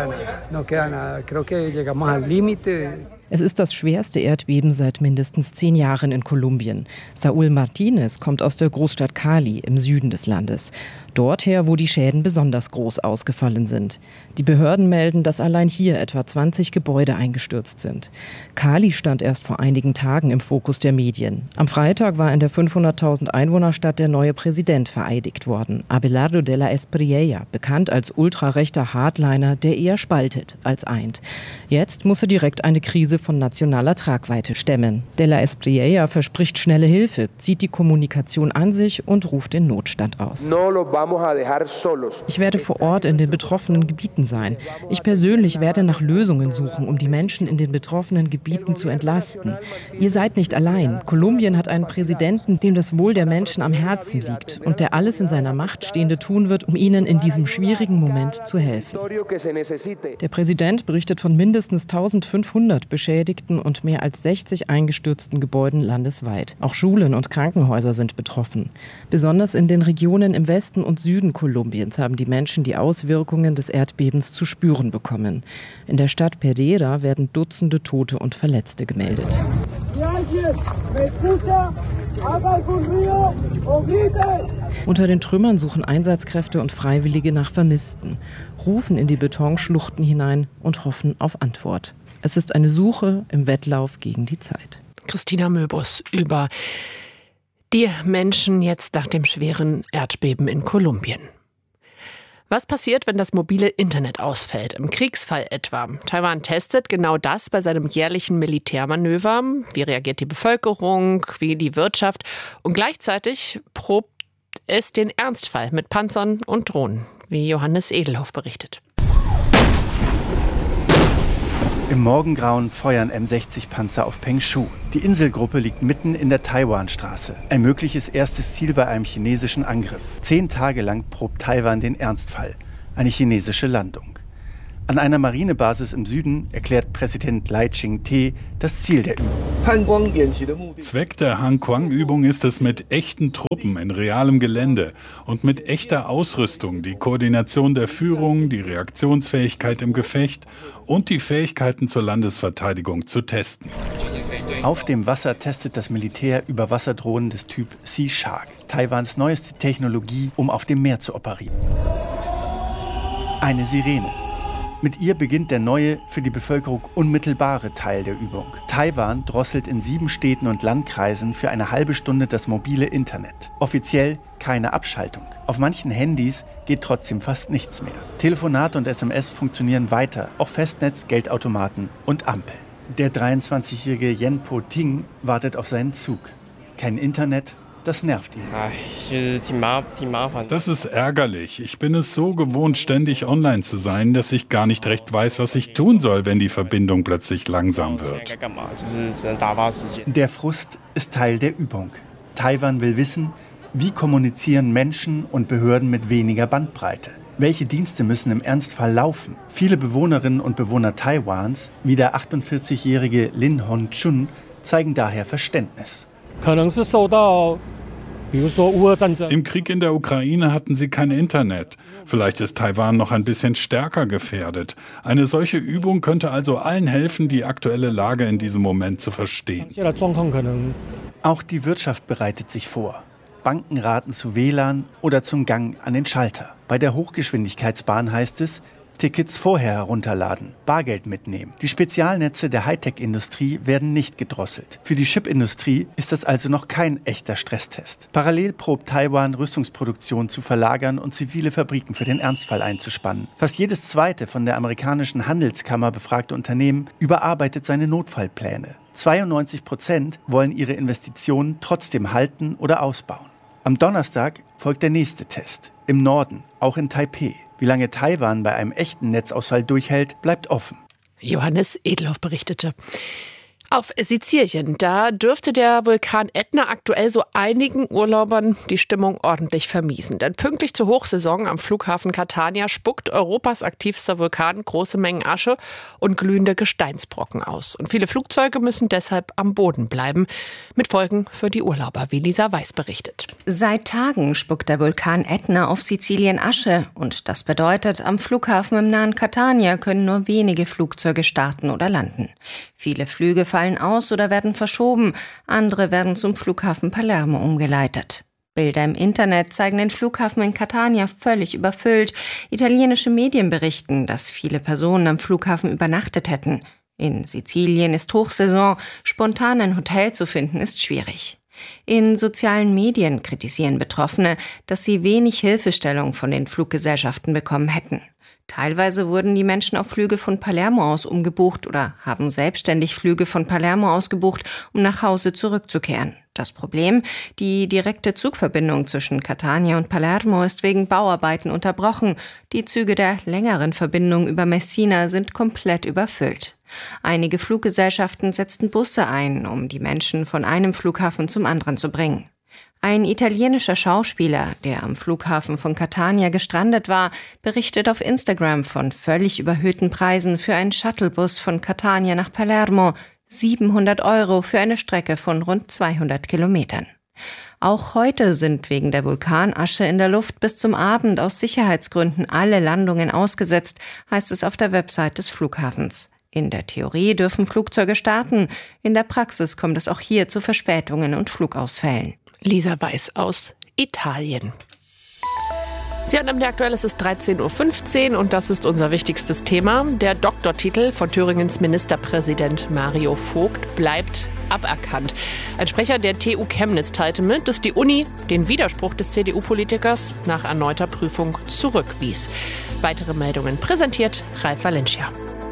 Speaker 5: Es ist das schwerste Erdbeben seit mindestens zehn Jahren in Kolumbien. Saúl Martínez kommt aus der Großstadt Cali im Süden des Landes. Dorther, wo die Schäden besonders groß ausgefallen sind. Die Behörden melden, dass allein hier etwa zwanzig Gebäude eingestürzt sind. Cali stand erst vor einigen Tagen im Fokus der Medien. Am Freitag war in der fünfhunderttausend Einwohnerstadt der neue Präsident vereidigt worden, Abelardo de la Espriella, bekannt als ultrarechter Hardliner, der eher spaltet als eint. Jetzt muss er direkt eine Krise von nationaler Tragweite stemmen. De la Espriella verspricht schnelle Hilfe, zieht die Kommunikation an sich und ruft den Notstand aus. Ich werde vor Ort in den betroffenen Gebieten sein. Ich persönlich werde nach Lösungen suchen, um die Menschen in den betroffenen Gebieten zu entlasten. Ihr seid nicht allein. Kolumbien hat einen Präsidenten, dem das Wohl der Menschen am Herzen liegt und der alles in seiner Macht Stehende tun wird, um ihnen in diesem schwierigen Moment zu helfen. Der Präsident berichtet von mindestens eintausendfünfhundert Beschädigten und mehr als sechzig eingestürzten Gebäuden landesweit. Auch Schulen und Krankenhäuser sind betroffen. Besonders in den Regionen im Westen und Süden Kolumbiens haben die Menschen die Auswirkungen des Erdbebens zu spüren bekommen. In der Stadt Pereira werden Dutzende Tote und Verletzte gemeldet. Unter den Trümmern suchen Einsatzkräfte und Freiwillige nach Vermissten, rufen in die Betonschluchten hinein und hoffen auf Antwort. Es ist eine Suche im Wettlauf gegen die Zeit.
Speaker 2: Christina Möbus über die Menschen jetzt nach dem schweren Erdbeben in Kolumbien. Was passiert, wenn das mobile Internet ausfällt? Im Kriegsfall etwa. Taiwan testet genau das bei seinem jährlichen Militärmanöver. Wie reagiert die Bevölkerung, wie die Wirtschaft? Und gleichzeitig probt es den Ernstfall mit Panzern und Drohnen, wie Johannes Edelhoff berichtet.
Speaker 4: Im Morgengrauen feuern M sechzig Panzer auf Pengshu. Die Inselgruppe liegt mitten in der Taiwanstraße. Ein mögliches erstes Ziel bei einem chinesischen Angriff. Zehn Tage lang probt Taiwan den Ernstfall. Eine chinesische Landung. An einer Marinebasis im Süden erklärt Präsident Lai Ching-te das Ziel der Übung.
Speaker 6: Zweck der Han-Quang-Übung ist es, mit echten Truppen in realem Gelände und mit echter Ausrüstung die Koordination der Führung, die Reaktionsfähigkeit im Gefecht und die Fähigkeiten zur Landesverteidigung zu testen.
Speaker 4: Auf dem Wasser testet das Militär Überwasserdrohnen des Typ Sea Shark, Taiwans neueste Technologie, um auf dem Meer zu operieren. Eine Sirene. Mit ihr beginnt der neue, für die Bevölkerung unmittelbare Teil der Übung. Taiwan drosselt in sieben Städten und Landkreisen für eine halbe Stunde das mobile Internet. Offiziell keine Abschaltung. Auf manchen Handys geht trotzdem fast nichts mehr. Telefonate und S M S funktionieren weiter, auch Festnetz, Geldautomaten und Ampeln. Der dreiundzwanzigjährige Yen Po-ting wartet auf seinen Zug. Kein Internet. Das nervt ihn.
Speaker 6: Das ist ärgerlich. Ich bin es so gewohnt, ständig online zu sein, dass ich gar nicht recht weiß, was ich tun soll, wenn die Verbindung plötzlich langsam wird.
Speaker 4: Der Frust ist Teil der Übung. Taiwan will wissen, wie kommunizieren Menschen und Behörden mit weniger Bandbreite. Welche Dienste müssen im Ernstfall laufen? Viele Bewohnerinnen und Bewohner Taiwans, wie der achtundvierzigjährige Lin Hon-chun, zeigen daher Verständnis.
Speaker 6: Im Krieg in der Ukraine hatten sie kein Internet. Vielleicht ist Taiwan noch ein bisschen stärker gefährdet. Eine solche Übung könnte also allen helfen, die aktuelle Lage in diesem Moment zu verstehen.
Speaker 4: Auch die Wirtschaft bereitet sich vor. Banken raten zu W L A N oder zum Gang an den Schalter. Bei der Hochgeschwindigkeitsbahn heißt es, Tickets vorher herunterladen, Bargeld mitnehmen. Die Spezialnetze der Hightech-Industrie werden nicht gedrosselt. Für die Chipindustrie ist das also noch kein echter Stresstest. Parallel probt Taiwan, Rüstungsproduktion zu verlagern und zivile Fabriken für den Ernstfall einzuspannen. Fast jedes zweite von der amerikanischen Handelskammer befragte Unternehmen überarbeitet seine Notfallpläne. zweiundneunzig Prozent wollen ihre Investitionen trotzdem halten oder ausbauen. Am Donnerstag folgt der nächste Test. Im Norden, auch in Taipeh. Wie lange Taiwan bei einem echten Netzausfall durchhält, bleibt offen.
Speaker 2: Johannes Edelhoff berichtete. Auf Sizilien, da dürfte der Vulkan Ätna aktuell so einigen Urlaubern die Stimmung ordentlich vermiesen. Denn pünktlich zur Hochsaison am Flughafen Catania spuckt Europas aktivster Vulkan große Mengen Asche und glühende Gesteinsbrocken aus. Und viele Flugzeuge müssen deshalb am Boden bleiben. Mit Folgen für die Urlauber, wie Lisa Weiß berichtet.
Speaker 7: Seit Tagen spuckt der Vulkan Ätna auf Sizilien Asche. Und das bedeutet, am Flughafen im nahen Catania können nur wenige Flugzeuge starten oder landen. Viele Flüge fallen aus oder werden verschoben, andere werden zum Flughafen Palermo umgeleitet. Bilder im Internet zeigen den Flughafen in Catania völlig überfüllt. Italienische Medien berichten, dass viele Personen am Flughafen übernachtet hätten. In Sizilien ist Hochsaison, spontan ein Hotel zu finden ist schwierig. In sozialen Medien kritisieren Betroffene, dass sie wenig Hilfestellung von den Fluggesellschaften bekommen hätten. Teilweise wurden die Menschen auf Flüge von Palermo aus umgebucht oder haben selbstständig Flüge von Palermo aus gebucht, um nach Hause zurückzukehren. Das Problem: Die direkte Zugverbindung zwischen Catania und Palermo ist wegen Bauarbeiten unterbrochen. Die Züge der längeren Verbindung über Messina sind komplett überfüllt. Einige Fluggesellschaften setzten Busse ein, um die Menschen von einem Flughafen zum anderen zu bringen. Ein italienischer Schauspieler, der am Flughafen von Catania gestrandet war, berichtet auf Instagram von völlig überhöhten Preisen für einen Shuttlebus von Catania nach Palermo, siebenhundert Euro für eine Strecke von rund zweihundert Kilometern. Auch heute sind wegen der Vulkanasche in der Luft bis zum Abend aus Sicherheitsgründen alle Landungen ausgesetzt, heißt es auf der Website des Flughafens. In der Theorie dürfen Flugzeuge starten, in der Praxis kommt es auch hier zu Verspätungen und Flugausfällen.
Speaker 2: Lisa Weiß aus Italien. Sie haben M D R aktuell, es ist dreizehn Uhr fünfzehn und das ist unser wichtigstes Thema. Der Doktortitel von Thüringens Ministerpräsident Mario Vogt bleibt aberkannt. Ein Sprecher der T U Chemnitz teilte mit, dass die Uni den Widerspruch des C D U-Politikers nach erneuter Prüfung zurückwies. Weitere Meldungen präsentiert Ralf Valencia.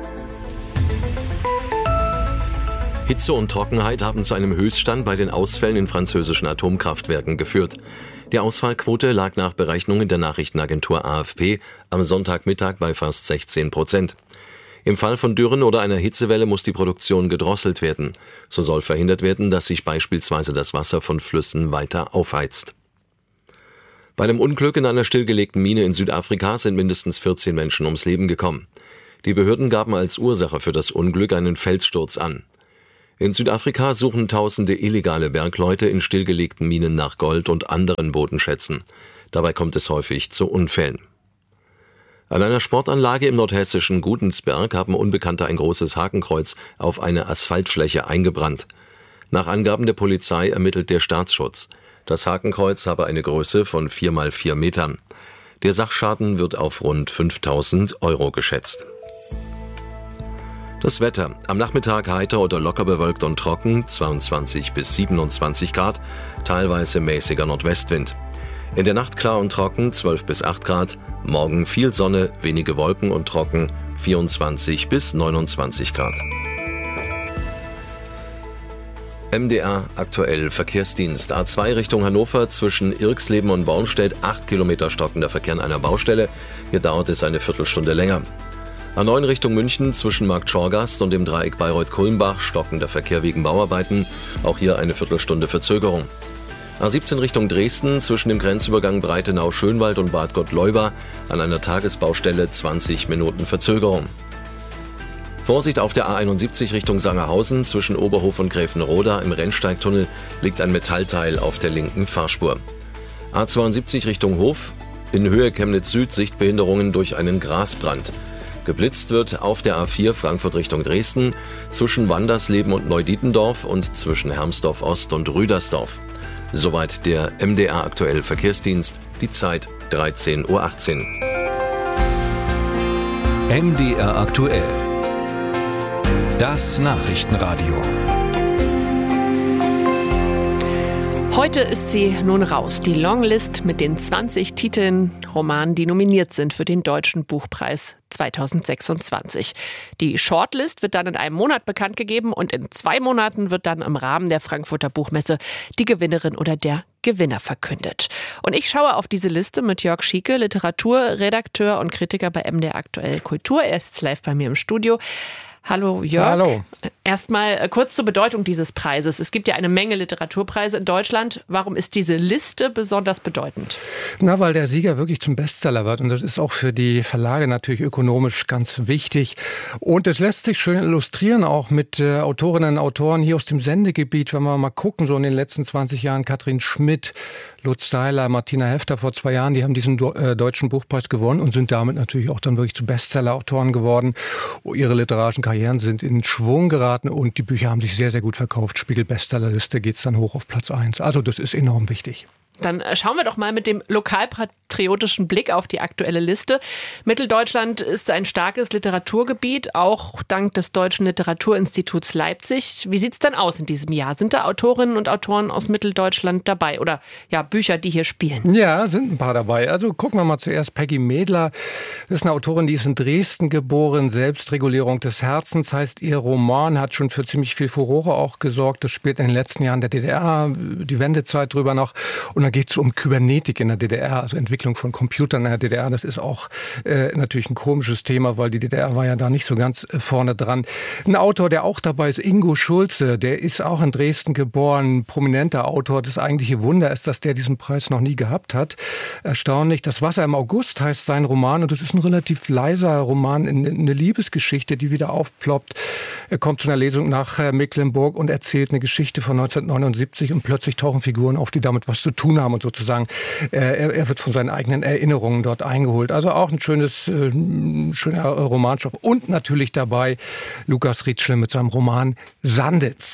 Speaker 13: Hitze und Trockenheit haben zu einem Höchststand bei den Ausfällen in französischen Atomkraftwerken geführt. Die Ausfallquote lag nach Berechnungen der Nachrichtenagentur A F P am Sonntagmittag bei fast sechzehn Prozent. Im Fall von Dürren oder einer Hitzewelle muss die Produktion gedrosselt werden. So soll verhindert werden, dass sich beispielsweise das Wasser von Flüssen weiter aufheizt. Bei einem Unglück in einer stillgelegten Mine in Südafrika sind mindestens vierzehn Menschen ums Leben gekommen. Die Behörden gaben als Ursache für das Unglück einen Felssturz an. In Südafrika suchen tausende illegale Bergleute in stillgelegten Minen nach Gold und anderen Bodenschätzen. Dabei kommt es häufig zu Unfällen. An einer Sportanlage im nordhessischen Gudensberg haben Unbekannte ein großes Hakenkreuz auf eine Asphaltfläche eingebrannt. Nach Angaben der Polizei ermittelt der Staatsschutz. Das Hakenkreuz habe eine Größe von vier mal vier Metern. Der Sachschaden wird auf rund fünftausend Euro geschätzt. Das Wetter. Am Nachmittag heiter oder locker bewölkt und trocken, zweiundzwanzig bis siebenundzwanzig Grad, teilweise mäßiger Nordwestwind. In der Nacht klar und trocken, zwölf bis acht Grad, morgen viel Sonne, wenige Wolken und trocken, vierundzwanzig bis neunundzwanzig Grad. M D R aktuell Verkehrsdienst. A zwei Richtung Hannover zwischen Irxleben und Bornstedt, acht Kilometer stockender Verkehr an einer Baustelle. Hier dauert es eine Viertelstunde länger. A neun Richtung München zwischen Markt Schorgast und dem Dreieck Bayreuth-Kulmbach stockender Verkehr wegen Bauarbeiten. Auch hier eine Viertelstunde Verzögerung. A siebzehn Richtung Dresden zwischen dem Grenzübergang Breitenau-Schönwald und Bad Gottleuba an einer Tagesbaustelle zwanzig Minuten Verzögerung. Vorsicht auf der A einundsiebzig Richtung Sangerhausen zwischen Oberhof und Gräfenroda im Rennsteigtunnel liegt ein Metallteil auf der linken Fahrspur. A zweiundsiebzig Richtung Hof in Höhe Chemnitz Süd Sichtbehinderungen durch einen Grasbrand. Geblitzt wird auf der A vier Frankfurt Richtung Dresden zwischen Wandersleben und Neudietendorf und zwischen Hermsdorf Ost und Rüdersdorf. Soweit der M D R aktuell Verkehrsdienst. Die Zeit dreizehn Uhr achtzehn.
Speaker 3: M D R aktuell. Das Nachrichtenradio.
Speaker 2: Heute ist sie nun raus, die Longlist mit den zwanzig Titeln, Romanen, die nominiert sind für den Deutschen Buchpreis zweitausendsechsundzwanzig. Die Shortlist wird dann in einem Monat bekannt gegeben und in zwei Monaten wird dann im Rahmen der Frankfurter Buchmesse die Gewinnerin oder der Gewinner verkündet. Und ich schaue auf diese Liste mit Jörg Schieke, Literaturredakteur und Kritiker bei M D R aktuell Kultur. Er ist jetzt live bei mir im Studio. Hallo Jörg.
Speaker 9: Hallo.
Speaker 2: Erstmal kurz zur Bedeutung dieses Preises. Es gibt ja eine Menge Literaturpreise in Deutschland. Warum ist diese Liste besonders bedeutend?
Speaker 9: Na, weil der Sieger wirklich zum Bestseller wird. Und das ist auch für die Verlage natürlich ökonomisch ganz wichtig. Und es lässt sich schön illustrieren, auch mit äh, Autorinnen und Autoren hier aus dem Sendegebiet. Wenn wir mal gucken, so in den letzten zwanzig Jahren, Katrin Schmidt, Lutz Seiler, Martina Hefter vor zwei Jahren, die haben diesen äh, Deutschen Buchpreis gewonnen und sind damit natürlich auch dann wirklich zu Bestseller-Autoren geworden. Ihre literarischen Karrieren sind in Schwung geraten und die Bücher haben sich sehr, sehr gut verkauft. Spiegel-Bestsellerliste geht es dann hoch auf Platz eins. Also das ist enorm wichtig.
Speaker 2: Dann schauen wir doch mal mit dem lokalpatriotischen Blick auf die aktuelle Liste. Mitteldeutschland ist ein starkes Literaturgebiet, auch dank des Deutschen Literaturinstituts Leipzig. Wie sieht es denn aus in diesem Jahr? Sind da Autorinnen und Autoren aus Mitteldeutschland dabei oder ja Bücher, die hier spielen?
Speaker 9: Ja, sind ein paar dabei. Also gucken wir mal zuerst Peggy Medler. Das ist eine Autorin, die ist in Dresden geboren. Selbstregulierung des Herzens heißt ihr Roman, hat schon für ziemlich viel Furore auch gesorgt. Das spielt in den letzten Jahren der D D R, die Wendezeit drüber noch. Und da geht es um Kybernetik in der D D R, also Entwicklung von Computern in der D D R. Das ist auch äh, natürlich ein komisches Thema, weil die D D R war ja da nicht so ganz äh, vorne dran. Ein Autor, der auch dabei ist, Ingo Schulze, der ist auch in Dresden geboren, prominenter Autor. Das eigentliche Wunder ist, dass der diesen Preis noch nie gehabt hat. Erstaunlich. Das Wasser im August heißt sein Roman und das ist ein relativ leiser Roman, eine Liebesgeschichte, die wieder aufploppt. Er kommt zu einer Lesung nach äh, Mecklenburg und erzählt eine Geschichte von neunzehnhundertneunundsiebzig und plötzlich tauchen Figuren auf, die damit was zu tun haben und sozusagen, äh, er, er wird von seinen eigenen Erinnerungen dort eingeholt. Also auch ein schönes, äh, schöner Romanstoff. Und natürlich dabei Lukas Rietschel mit seinem Roman Sanditz.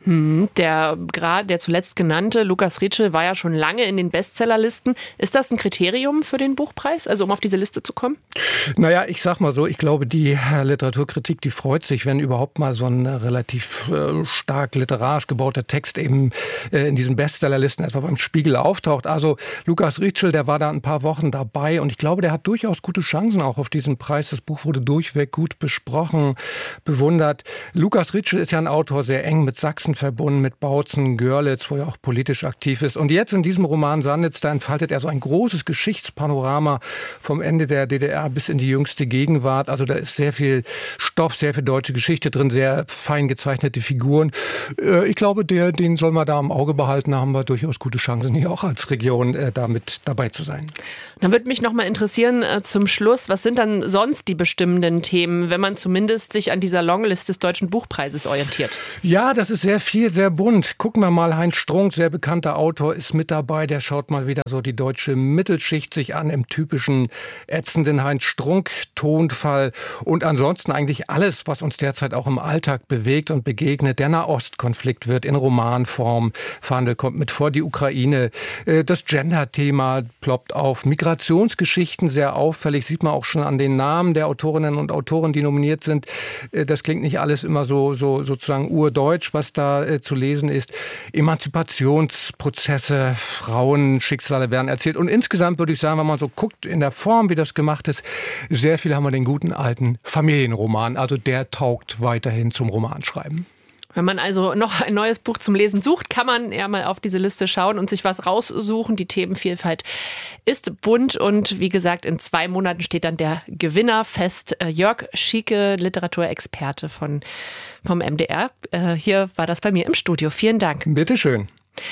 Speaker 2: Hm, der gerade der zuletzt genannte Lukas Rietschel war ja schon lange in den Bestsellerlisten. Ist das ein Kriterium für den Buchpreis, also um auf diese Liste zu kommen?
Speaker 9: Naja, ich sag mal so, ich glaube, die Literaturkritik, die freut sich, wenn überhaupt mal so ein relativ äh, stark literarisch gebauter Text eben äh, in diesen Bestsellerlisten etwa beim Spiegel auftaucht. Also Lukas Rietschel, der war da ein paar Wochen dabei und ich glaube, der hat durchaus gute Chancen auch auf diesen Preis. Das Buch wurde durchweg gut besprochen, bewundert. Lukas Rietschel ist ja ein Autor, sehr eng mit Sachsen verbunden, mit Bautzen, Görlitz, wo er auch politisch aktiv ist. Und jetzt in diesem Roman Sanditz, da entfaltet er so ein großes Geschichtspanorama vom Ende der D D R bis in die jüngste Gegenwart. Also da ist sehr viel Stoff, sehr viel deutsche Geschichte drin, sehr fein gezeichnete Figuren. Äh, ich glaube, der, den soll man da im Auge behalten. Da haben wir durchaus gute Chancen, hier auch als Region äh, damit dabei zu sein.
Speaker 2: Dann würde mich noch mal interessieren, äh, zum Schluss, was sind dann sonst die bestimmenden Themen, wenn man zumindest sich an dieser Longlist des Deutschen Buchpreises orientiert?
Speaker 9: Ja, das ist sehr viel, sehr bunt. Gucken wir mal, Heinz Strunk, sehr bekannter Autor, ist mit dabei. Der schaut mal wieder so die deutsche Mittelschicht sich an im typischen ätzenden Heinz Strunk-Tonfall. Und ansonsten eigentlich alles, was uns derzeit auch im Alltag bewegt und begegnet. Der Nahostkonflikt wird in Romanform verhandelt, kommt mit vor, die Ukraine. Das Gender-Thema ploppt auf. Migrationsgeschichten sehr auffällig, sieht man auch schon an den Namen der Autorinnen und Autoren, die nominiert sind. Das klingt nicht alles immer so, so sozusagen urdeutsch, was da äh, zu lesen ist. Emanzipationsprozesse, Frauenschicksale werden erzählt. Und insgesamt würde ich sagen, wenn man so guckt in der Form, wie das gemacht ist, sehr viel haben wir den guten alten Familienroman. Also der taugt weiterhin zum Romanschreiben.
Speaker 2: Wenn man also noch ein neues Buch zum Lesen sucht, kann man ja mal auf diese Liste schauen und sich was raussuchen. Die Themenvielfalt ist bunt und wie gesagt, in zwei Monaten steht dann der Gewinner fest. Jörg Schieke, Literaturexperte von, vom M D R. Hier war das bei mir im Studio. Vielen Dank.
Speaker 9: Bitteschön.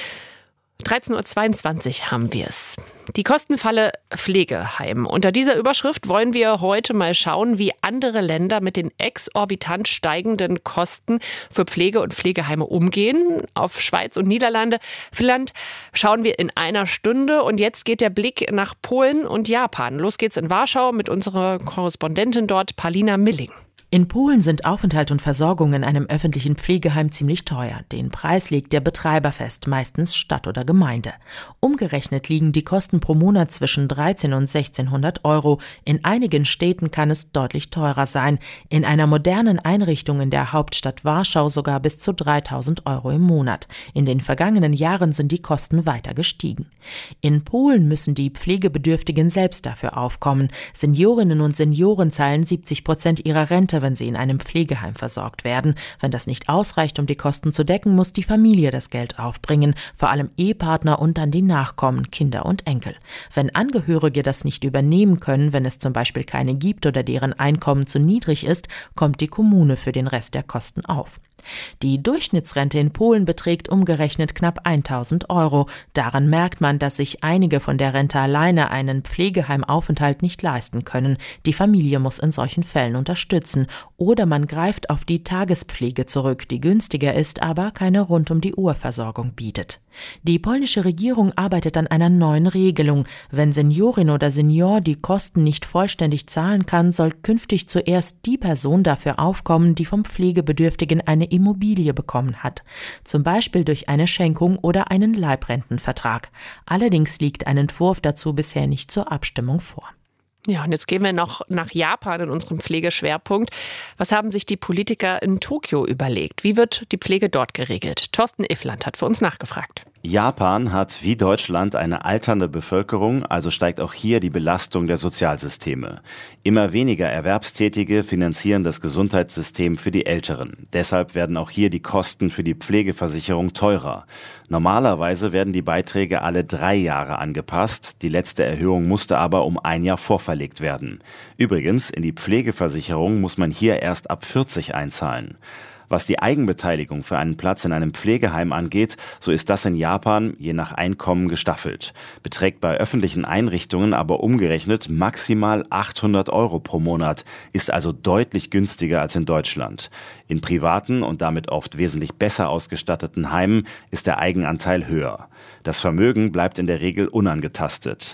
Speaker 2: dreizehn Uhr zweiundzwanzig haben wir es. Die Kostenfalle Pflegeheim. Unter dieser Überschrift wollen wir heute mal schauen, wie andere Länder mit den exorbitant steigenden Kosten für Pflege und Pflegeheime umgehen. Auf Schweiz und Niederlande, Finnland schauen wir in einer Stunde. Und jetzt geht der Blick nach Polen und Japan. Los geht's in Warschau mit unserer Korrespondentin dort, Paulina Milling.
Speaker 10: In Polen sind Aufenthalt und Versorgung in einem öffentlichen Pflegeheim ziemlich teuer. Den Preis legt der Betreiber fest, meistens Stadt oder Gemeinde. Umgerechnet liegen die Kosten pro Monat zwischen dreizehn und sechzehnhundert Euro. In einigen Städten kann es deutlich teurer sein. In einer modernen Einrichtung in der Hauptstadt Warschau sogar bis zu dreitausend Euro im Monat. In den vergangenen Jahren sind die Kosten weiter gestiegen. In Polen müssen die Pflegebedürftigen selbst dafür aufkommen. Seniorinnen und Senioren zahlen siebzig Prozent ihrer Rente, wenn sie in einem Pflegeheim versorgt werden. Wenn das nicht ausreicht, um die Kosten zu decken, muss die Familie das Geld aufbringen, vor allem Ehepartner und dann die Nachkommen, Kinder und Enkel. Wenn Angehörige das nicht übernehmen können, wenn es zum Beispiel keine gibt oder deren Einkommen zu niedrig ist, kommt die Kommune für den Rest der Kosten auf. Die Durchschnittsrente in Polen beträgt umgerechnet knapp tausend Euro. Daran merkt man, dass sich einige von der Rente alleine einen Pflegeheimaufenthalt nicht leisten können. Die Familie muss in solchen Fällen unterstützen. Oder man greift auf die Tagespflege zurück, die günstiger ist, aber keine Rund-um-die-Uhr-Versorgung bietet. Die polnische Regierung arbeitet an einer neuen Regelung. Wenn Seniorin oder Senior die Kosten nicht vollständig zahlen kann, soll künftig zuerst die Person dafür aufkommen, die vom Pflegebedürftigen eine Immobilie bekommen hat. Zum Beispiel durch eine Schenkung oder einen Leibrentenvertrag. Allerdings liegt ein Entwurf dazu bisher nicht zur Abstimmung vor.
Speaker 2: Ja, und jetzt gehen wir noch nach Japan in unserem Pflegeschwerpunkt. Was haben sich die Politiker in Tokio überlegt? Wie wird die Pflege dort geregelt? Thorsten Iffland hat für uns nachgefragt.
Speaker 11: Japan hat wie Deutschland eine alternde Bevölkerung, also steigt auch hier die Belastung der Sozialsysteme. Immer weniger Erwerbstätige finanzieren das Gesundheitssystem für die Älteren. Deshalb werden auch hier die Kosten für die Pflegeversicherung teurer. Normalerweise werden die Beiträge alle drei Jahre angepasst. Die letzte Erhöhung musste aber um ein Jahr vorverlegt werden. Übrigens, in die Pflegeversicherung muss man hier erst ab vierzig einzahlen. Was die Eigenbeteiligung für einen Platz in einem Pflegeheim angeht, so ist das in Japan je nach Einkommen gestaffelt. Beträgt bei öffentlichen Einrichtungen aber umgerechnet maximal achthundert Euro pro Monat, ist also deutlich günstiger als in Deutschland. In privaten und damit oft wesentlich besser ausgestatteten Heimen ist der Eigenanteil höher. Das Vermögen bleibt in der Regel unangetastet.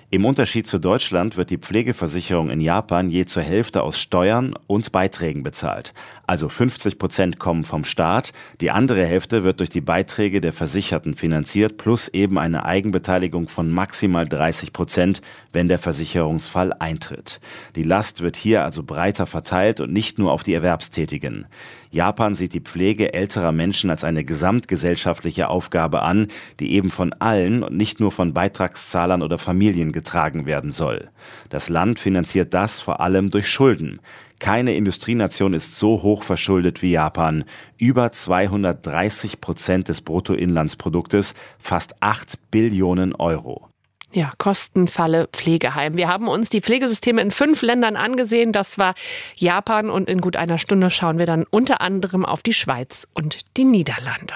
Speaker 11: Im Unterschied zu Deutschland wird die Pflegeversicherung in Japan je zur Hälfte aus Steuern und Beiträgen bezahlt. Also fünfzig Prozent kommen vom Staat, die andere Hälfte wird durch die Beiträge der Versicherten finanziert, plus eben eine Eigenbeteiligung von maximal dreißig Prozent, wenn der Versicherungsfall eintritt. Die Last wird hier also breiter verteilt und nicht nur auf die Erwerbstätigen. Japan sieht die Pflege älterer Menschen als eine gesamtgesellschaftliche Aufgabe an, die eben von allen und nicht nur von Beitragszahlern oder Familien getragen werden soll. Das Land finanziert das vor allem durch Schulden. Keine Industrienation ist so hoch verschuldet wie Japan. Über zweihundertdreißig Prozent des Bruttoinlandsproduktes, fast acht Billionen Euro.
Speaker 2: Ja, Kostenfalle Pflegeheim. Wir haben uns die Pflegesysteme in fünf Ländern angesehen. Das war Japan und in gut einer Stunde schauen wir dann unter anderem auf die Schweiz und die Niederlande.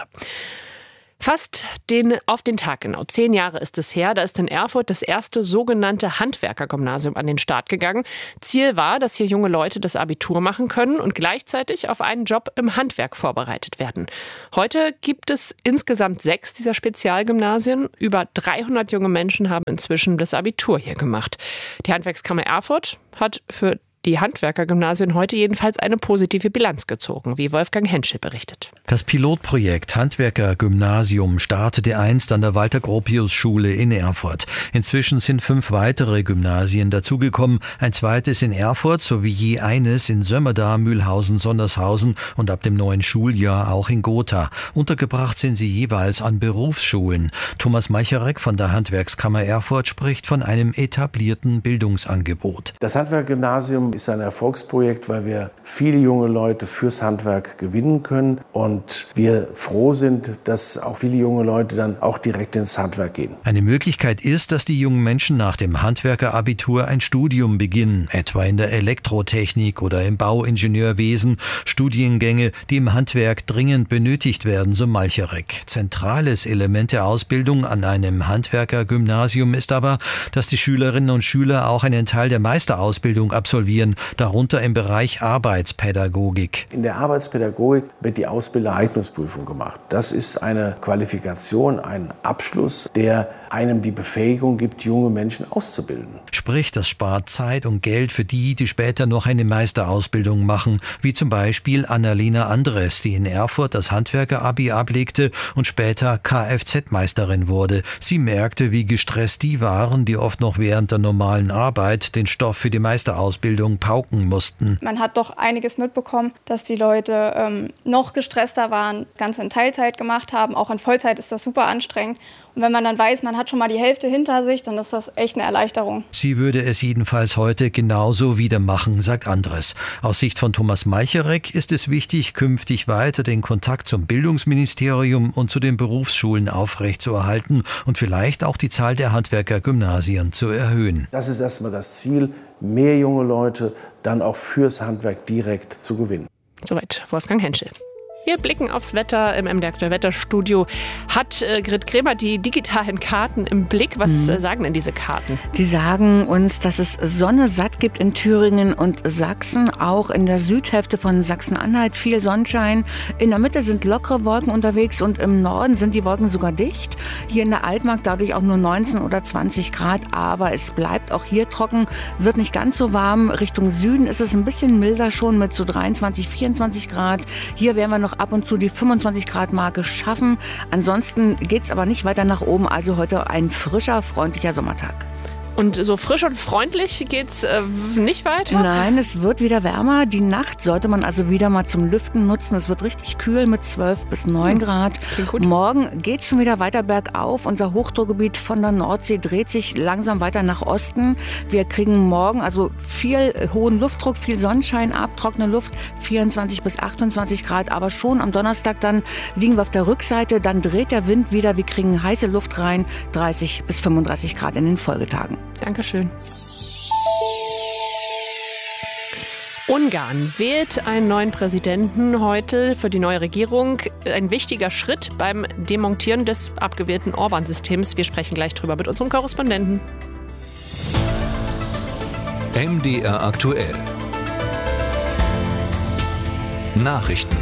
Speaker 2: Fast den, auf den Tag genau. Zehn Jahre ist es her, da ist in Erfurt das erste sogenannte Handwerkergymnasium an den Start gegangen. Ziel war, dass hier junge Leute das Abitur machen können und gleichzeitig auf einen Job im Handwerk vorbereitet werden. Heute gibt es insgesamt sechs dieser Spezialgymnasien. Über dreihundert junge Menschen haben inzwischen das Abitur hier gemacht. Die Handwerkskammer Erfurt hat für die Handwerkergymnasien heute jedenfalls eine positive Bilanz gezogen, wie Wolfgang Henschel berichtet.
Speaker 8: Das Pilotprojekt Handwerkergymnasium startete einst an der Walter-Gropius-Schule in Erfurt. Inzwischen sind fünf weitere Gymnasien dazugekommen, ein zweites in Erfurt sowie je eines in Sömmerda, Mühlhausen, Sondershausen und ab dem neuen Schuljahr auch in Gotha. Untergebracht sind sie jeweils an Berufsschulen. Thomas Meicharek von der Handwerkskammer Erfurt spricht von einem etablierten Bildungsangebot.
Speaker 12: Das Handwerkergymnasium ist ein Erfolgsprojekt, weil wir viele junge Leute fürs Handwerk gewinnen können und wir froh sind, dass auch viele junge Leute dann auch direkt ins Handwerk gehen.
Speaker 8: Eine Möglichkeit ist, dass die jungen Menschen nach dem Handwerkerabitur ein Studium beginnen, etwa in der Elektrotechnik oder im Bauingenieurwesen, Studiengänge, die im Handwerk dringend benötigt werden, so Malcherek. Zentrales Element der Ausbildung an einem Handwerkergymnasium ist aber, dass die Schülerinnen und Schüler auch einen Teil der Meisterausbildung absolvieren, darunter im Bereich Arbeitspädagogik.
Speaker 12: In der Arbeitspädagogik wird die Ausbildereignungsprüfung gemacht. Das ist eine Qualifikation, ein Abschluss, der einem die Befähigung gibt, junge Menschen auszubilden.
Speaker 8: Sprich, das spart Zeit und Geld für die, die später noch eine Meisterausbildung machen, wie zum Beispiel Annalena Andres, die in Erfurt das Handwerker-Abi ablegte und später Kfz-Meisterin wurde. Sie merkte, wie gestresst die waren, die oft noch während der normalen Arbeit den Stoff für die Meisterausbildung pauken mussten.
Speaker 15: Man hat doch einiges mitbekommen, dass die Leute ähm, noch gestresster waren, ganz in Teilzeit gemacht haben. Auch in Vollzeit ist das super anstrengend. Und wenn man dann weiß, man hat schon mal die Hälfte hinter sich, dann ist das echt eine Erleichterung.
Speaker 8: Sie würde es jedenfalls heute genauso wieder machen, sagt Andres. Aus Sicht von Thomas Meicharek ist es wichtig, künftig weiter den Kontakt zum Bildungsministerium und zu den Berufsschulen aufrechtzuerhalten und vielleicht auch die Zahl der Handwerkergymnasien zu erhöhen.
Speaker 12: Das ist erstmal das Ziel, mehr junge Leute dann auch fürs Handwerk direkt zu gewinnen.
Speaker 2: Soweit Wolfgang Henschel. Wir blicken aufs Wetter im M D R Aktuell Wetterstudio. Hat äh, Grit Kremer die digitalen Karten im Blick? Was mhm. äh, sagen denn diese Karten?
Speaker 23: Die sagen uns, dass es Sonne satt gibt in Thüringen und Sachsen. Auch in der Südhälfte von Sachsen-Anhalt viel Sonnenschein. In der Mitte sind lockere Wolken unterwegs und im Norden sind die Wolken sogar dicht. Hier in der Altmark dadurch auch nur neunzehn oder zwanzig Grad. Aber es bleibt auch hier trocken, wird nicht ganz so warm. Richtung Süden ist es ein bisschen milder schon mit so dreiundzwanzig, vierundzwanzig Grad. Hier werden wir noch ab und zu die fünfundzwanzig Grad Marke schaffen. Ansonsten geht es aber nicht weiter nach oben. Also heute ein frischer, freundlicher Sommertag.
Speaker 2: Und so frisch und freundlich geht's äh, nicht weiter?
Speaker 23: Nein, es wird wieder wärmer. Die Nacht sollte man also wieder mal zum Lüften nutzen. Es wird richtig kühl mit zwölf bis neun Grad.
Speaker 2: Klingt gut.
Speaker 23: Morgen geht's schon wieder weiter bergauf. Unser Hochdruckgebiet von der Nordsee dreht sich langsam weiter nach Osten. Wir kriegen morgen also viel hohen Luftdruck, viel Sonnenschein ab, trockene Luft, vierundzwanzig bis achtundzwanzig Grad. Aber schon am Donnerstag dann liegen wir auf der Rückseite. Dann dreht der Wind wieder. Wir kriegen heiße Luft rein, dreißig bis fünfunddreißig Grad in den Folgetagen.
Speaker 2: Dankeschön. Ungarn wählt einen neuen Präsidenten heute für die neue Regierung. Ein wichtiger Schritt beim Demontieren des abgewählten Orban-Systems. Wir sprechen gleich drüber mit unserem Korrespondenten.
Speaker 3: M D R aktuell. Nachrichten.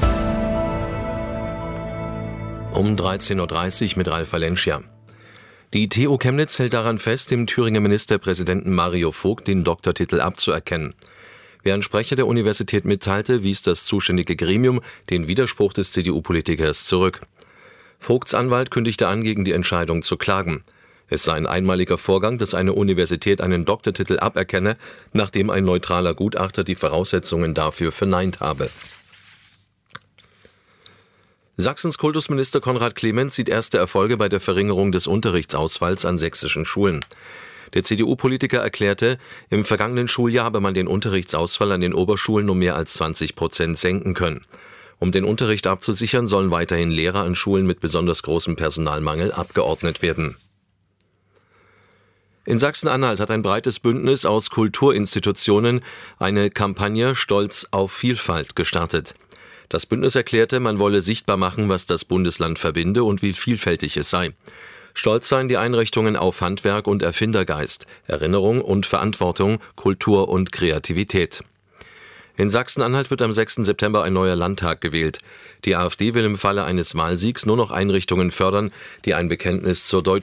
Speaker 13: Um dreizehn Uhr dreißig mit Ralf Valencia. Die T U Chemnitz hält daran fest, dem Thüringer Ministerpräsidenten Mario Vogt den Doktortitel abzuerkennen. Wie ein Sprecher der Universität mitteilte, wies das zuständige Gremium den Widerspruch des C D U-Politikers zurück. Vogts Anwalt kündigte an, gegen die Entscheidung zu klagen. Es sei ein einmaliger Vorgang, dass eine Universität einen Doktortitel aberkenne, nachdem ein neutraler Gutachter die Voraussetzungen dafür verneint habe. Sachsens Kultusminister Konrad Clemens sieht erste Erfolge bei der Verringerung des Unterrichtsausfalls an sächsischen Schulen. Der C D U-Politiker erklärte, im vergangenen Schuljahr habe man den Unterrichtsausfall an den Oberschulen um mehr als zwanzig Prozent senken können. Um den Unterricht abzusichern, sollen weiterhin Lehrer an Schulen mit besonders großem Personalmangel abgeordnet werden. In Sachsen-Anhalt hat ein breites Bündnis aus Kulturinstitutionen eine Kampagne Stolz auf Vielfalt gestartet. Das Bündnis erklärte, man wolle sichtbar machen, was das Bundesland verbinde und wie vielfältig es sei. Stolz seien die Einrichtungen auf Handwerk und Erfindergeist, Erinnerung und Verantwortung, Kultur und Kreativität. In Sachsen-Anhalt wird am sechsten September ein neuer Landtag gewählt. Die AfD will im Falle eines Wahlsiegs nur noch Einrichtungen fördern, die ein Bekenntnis zur Deutsch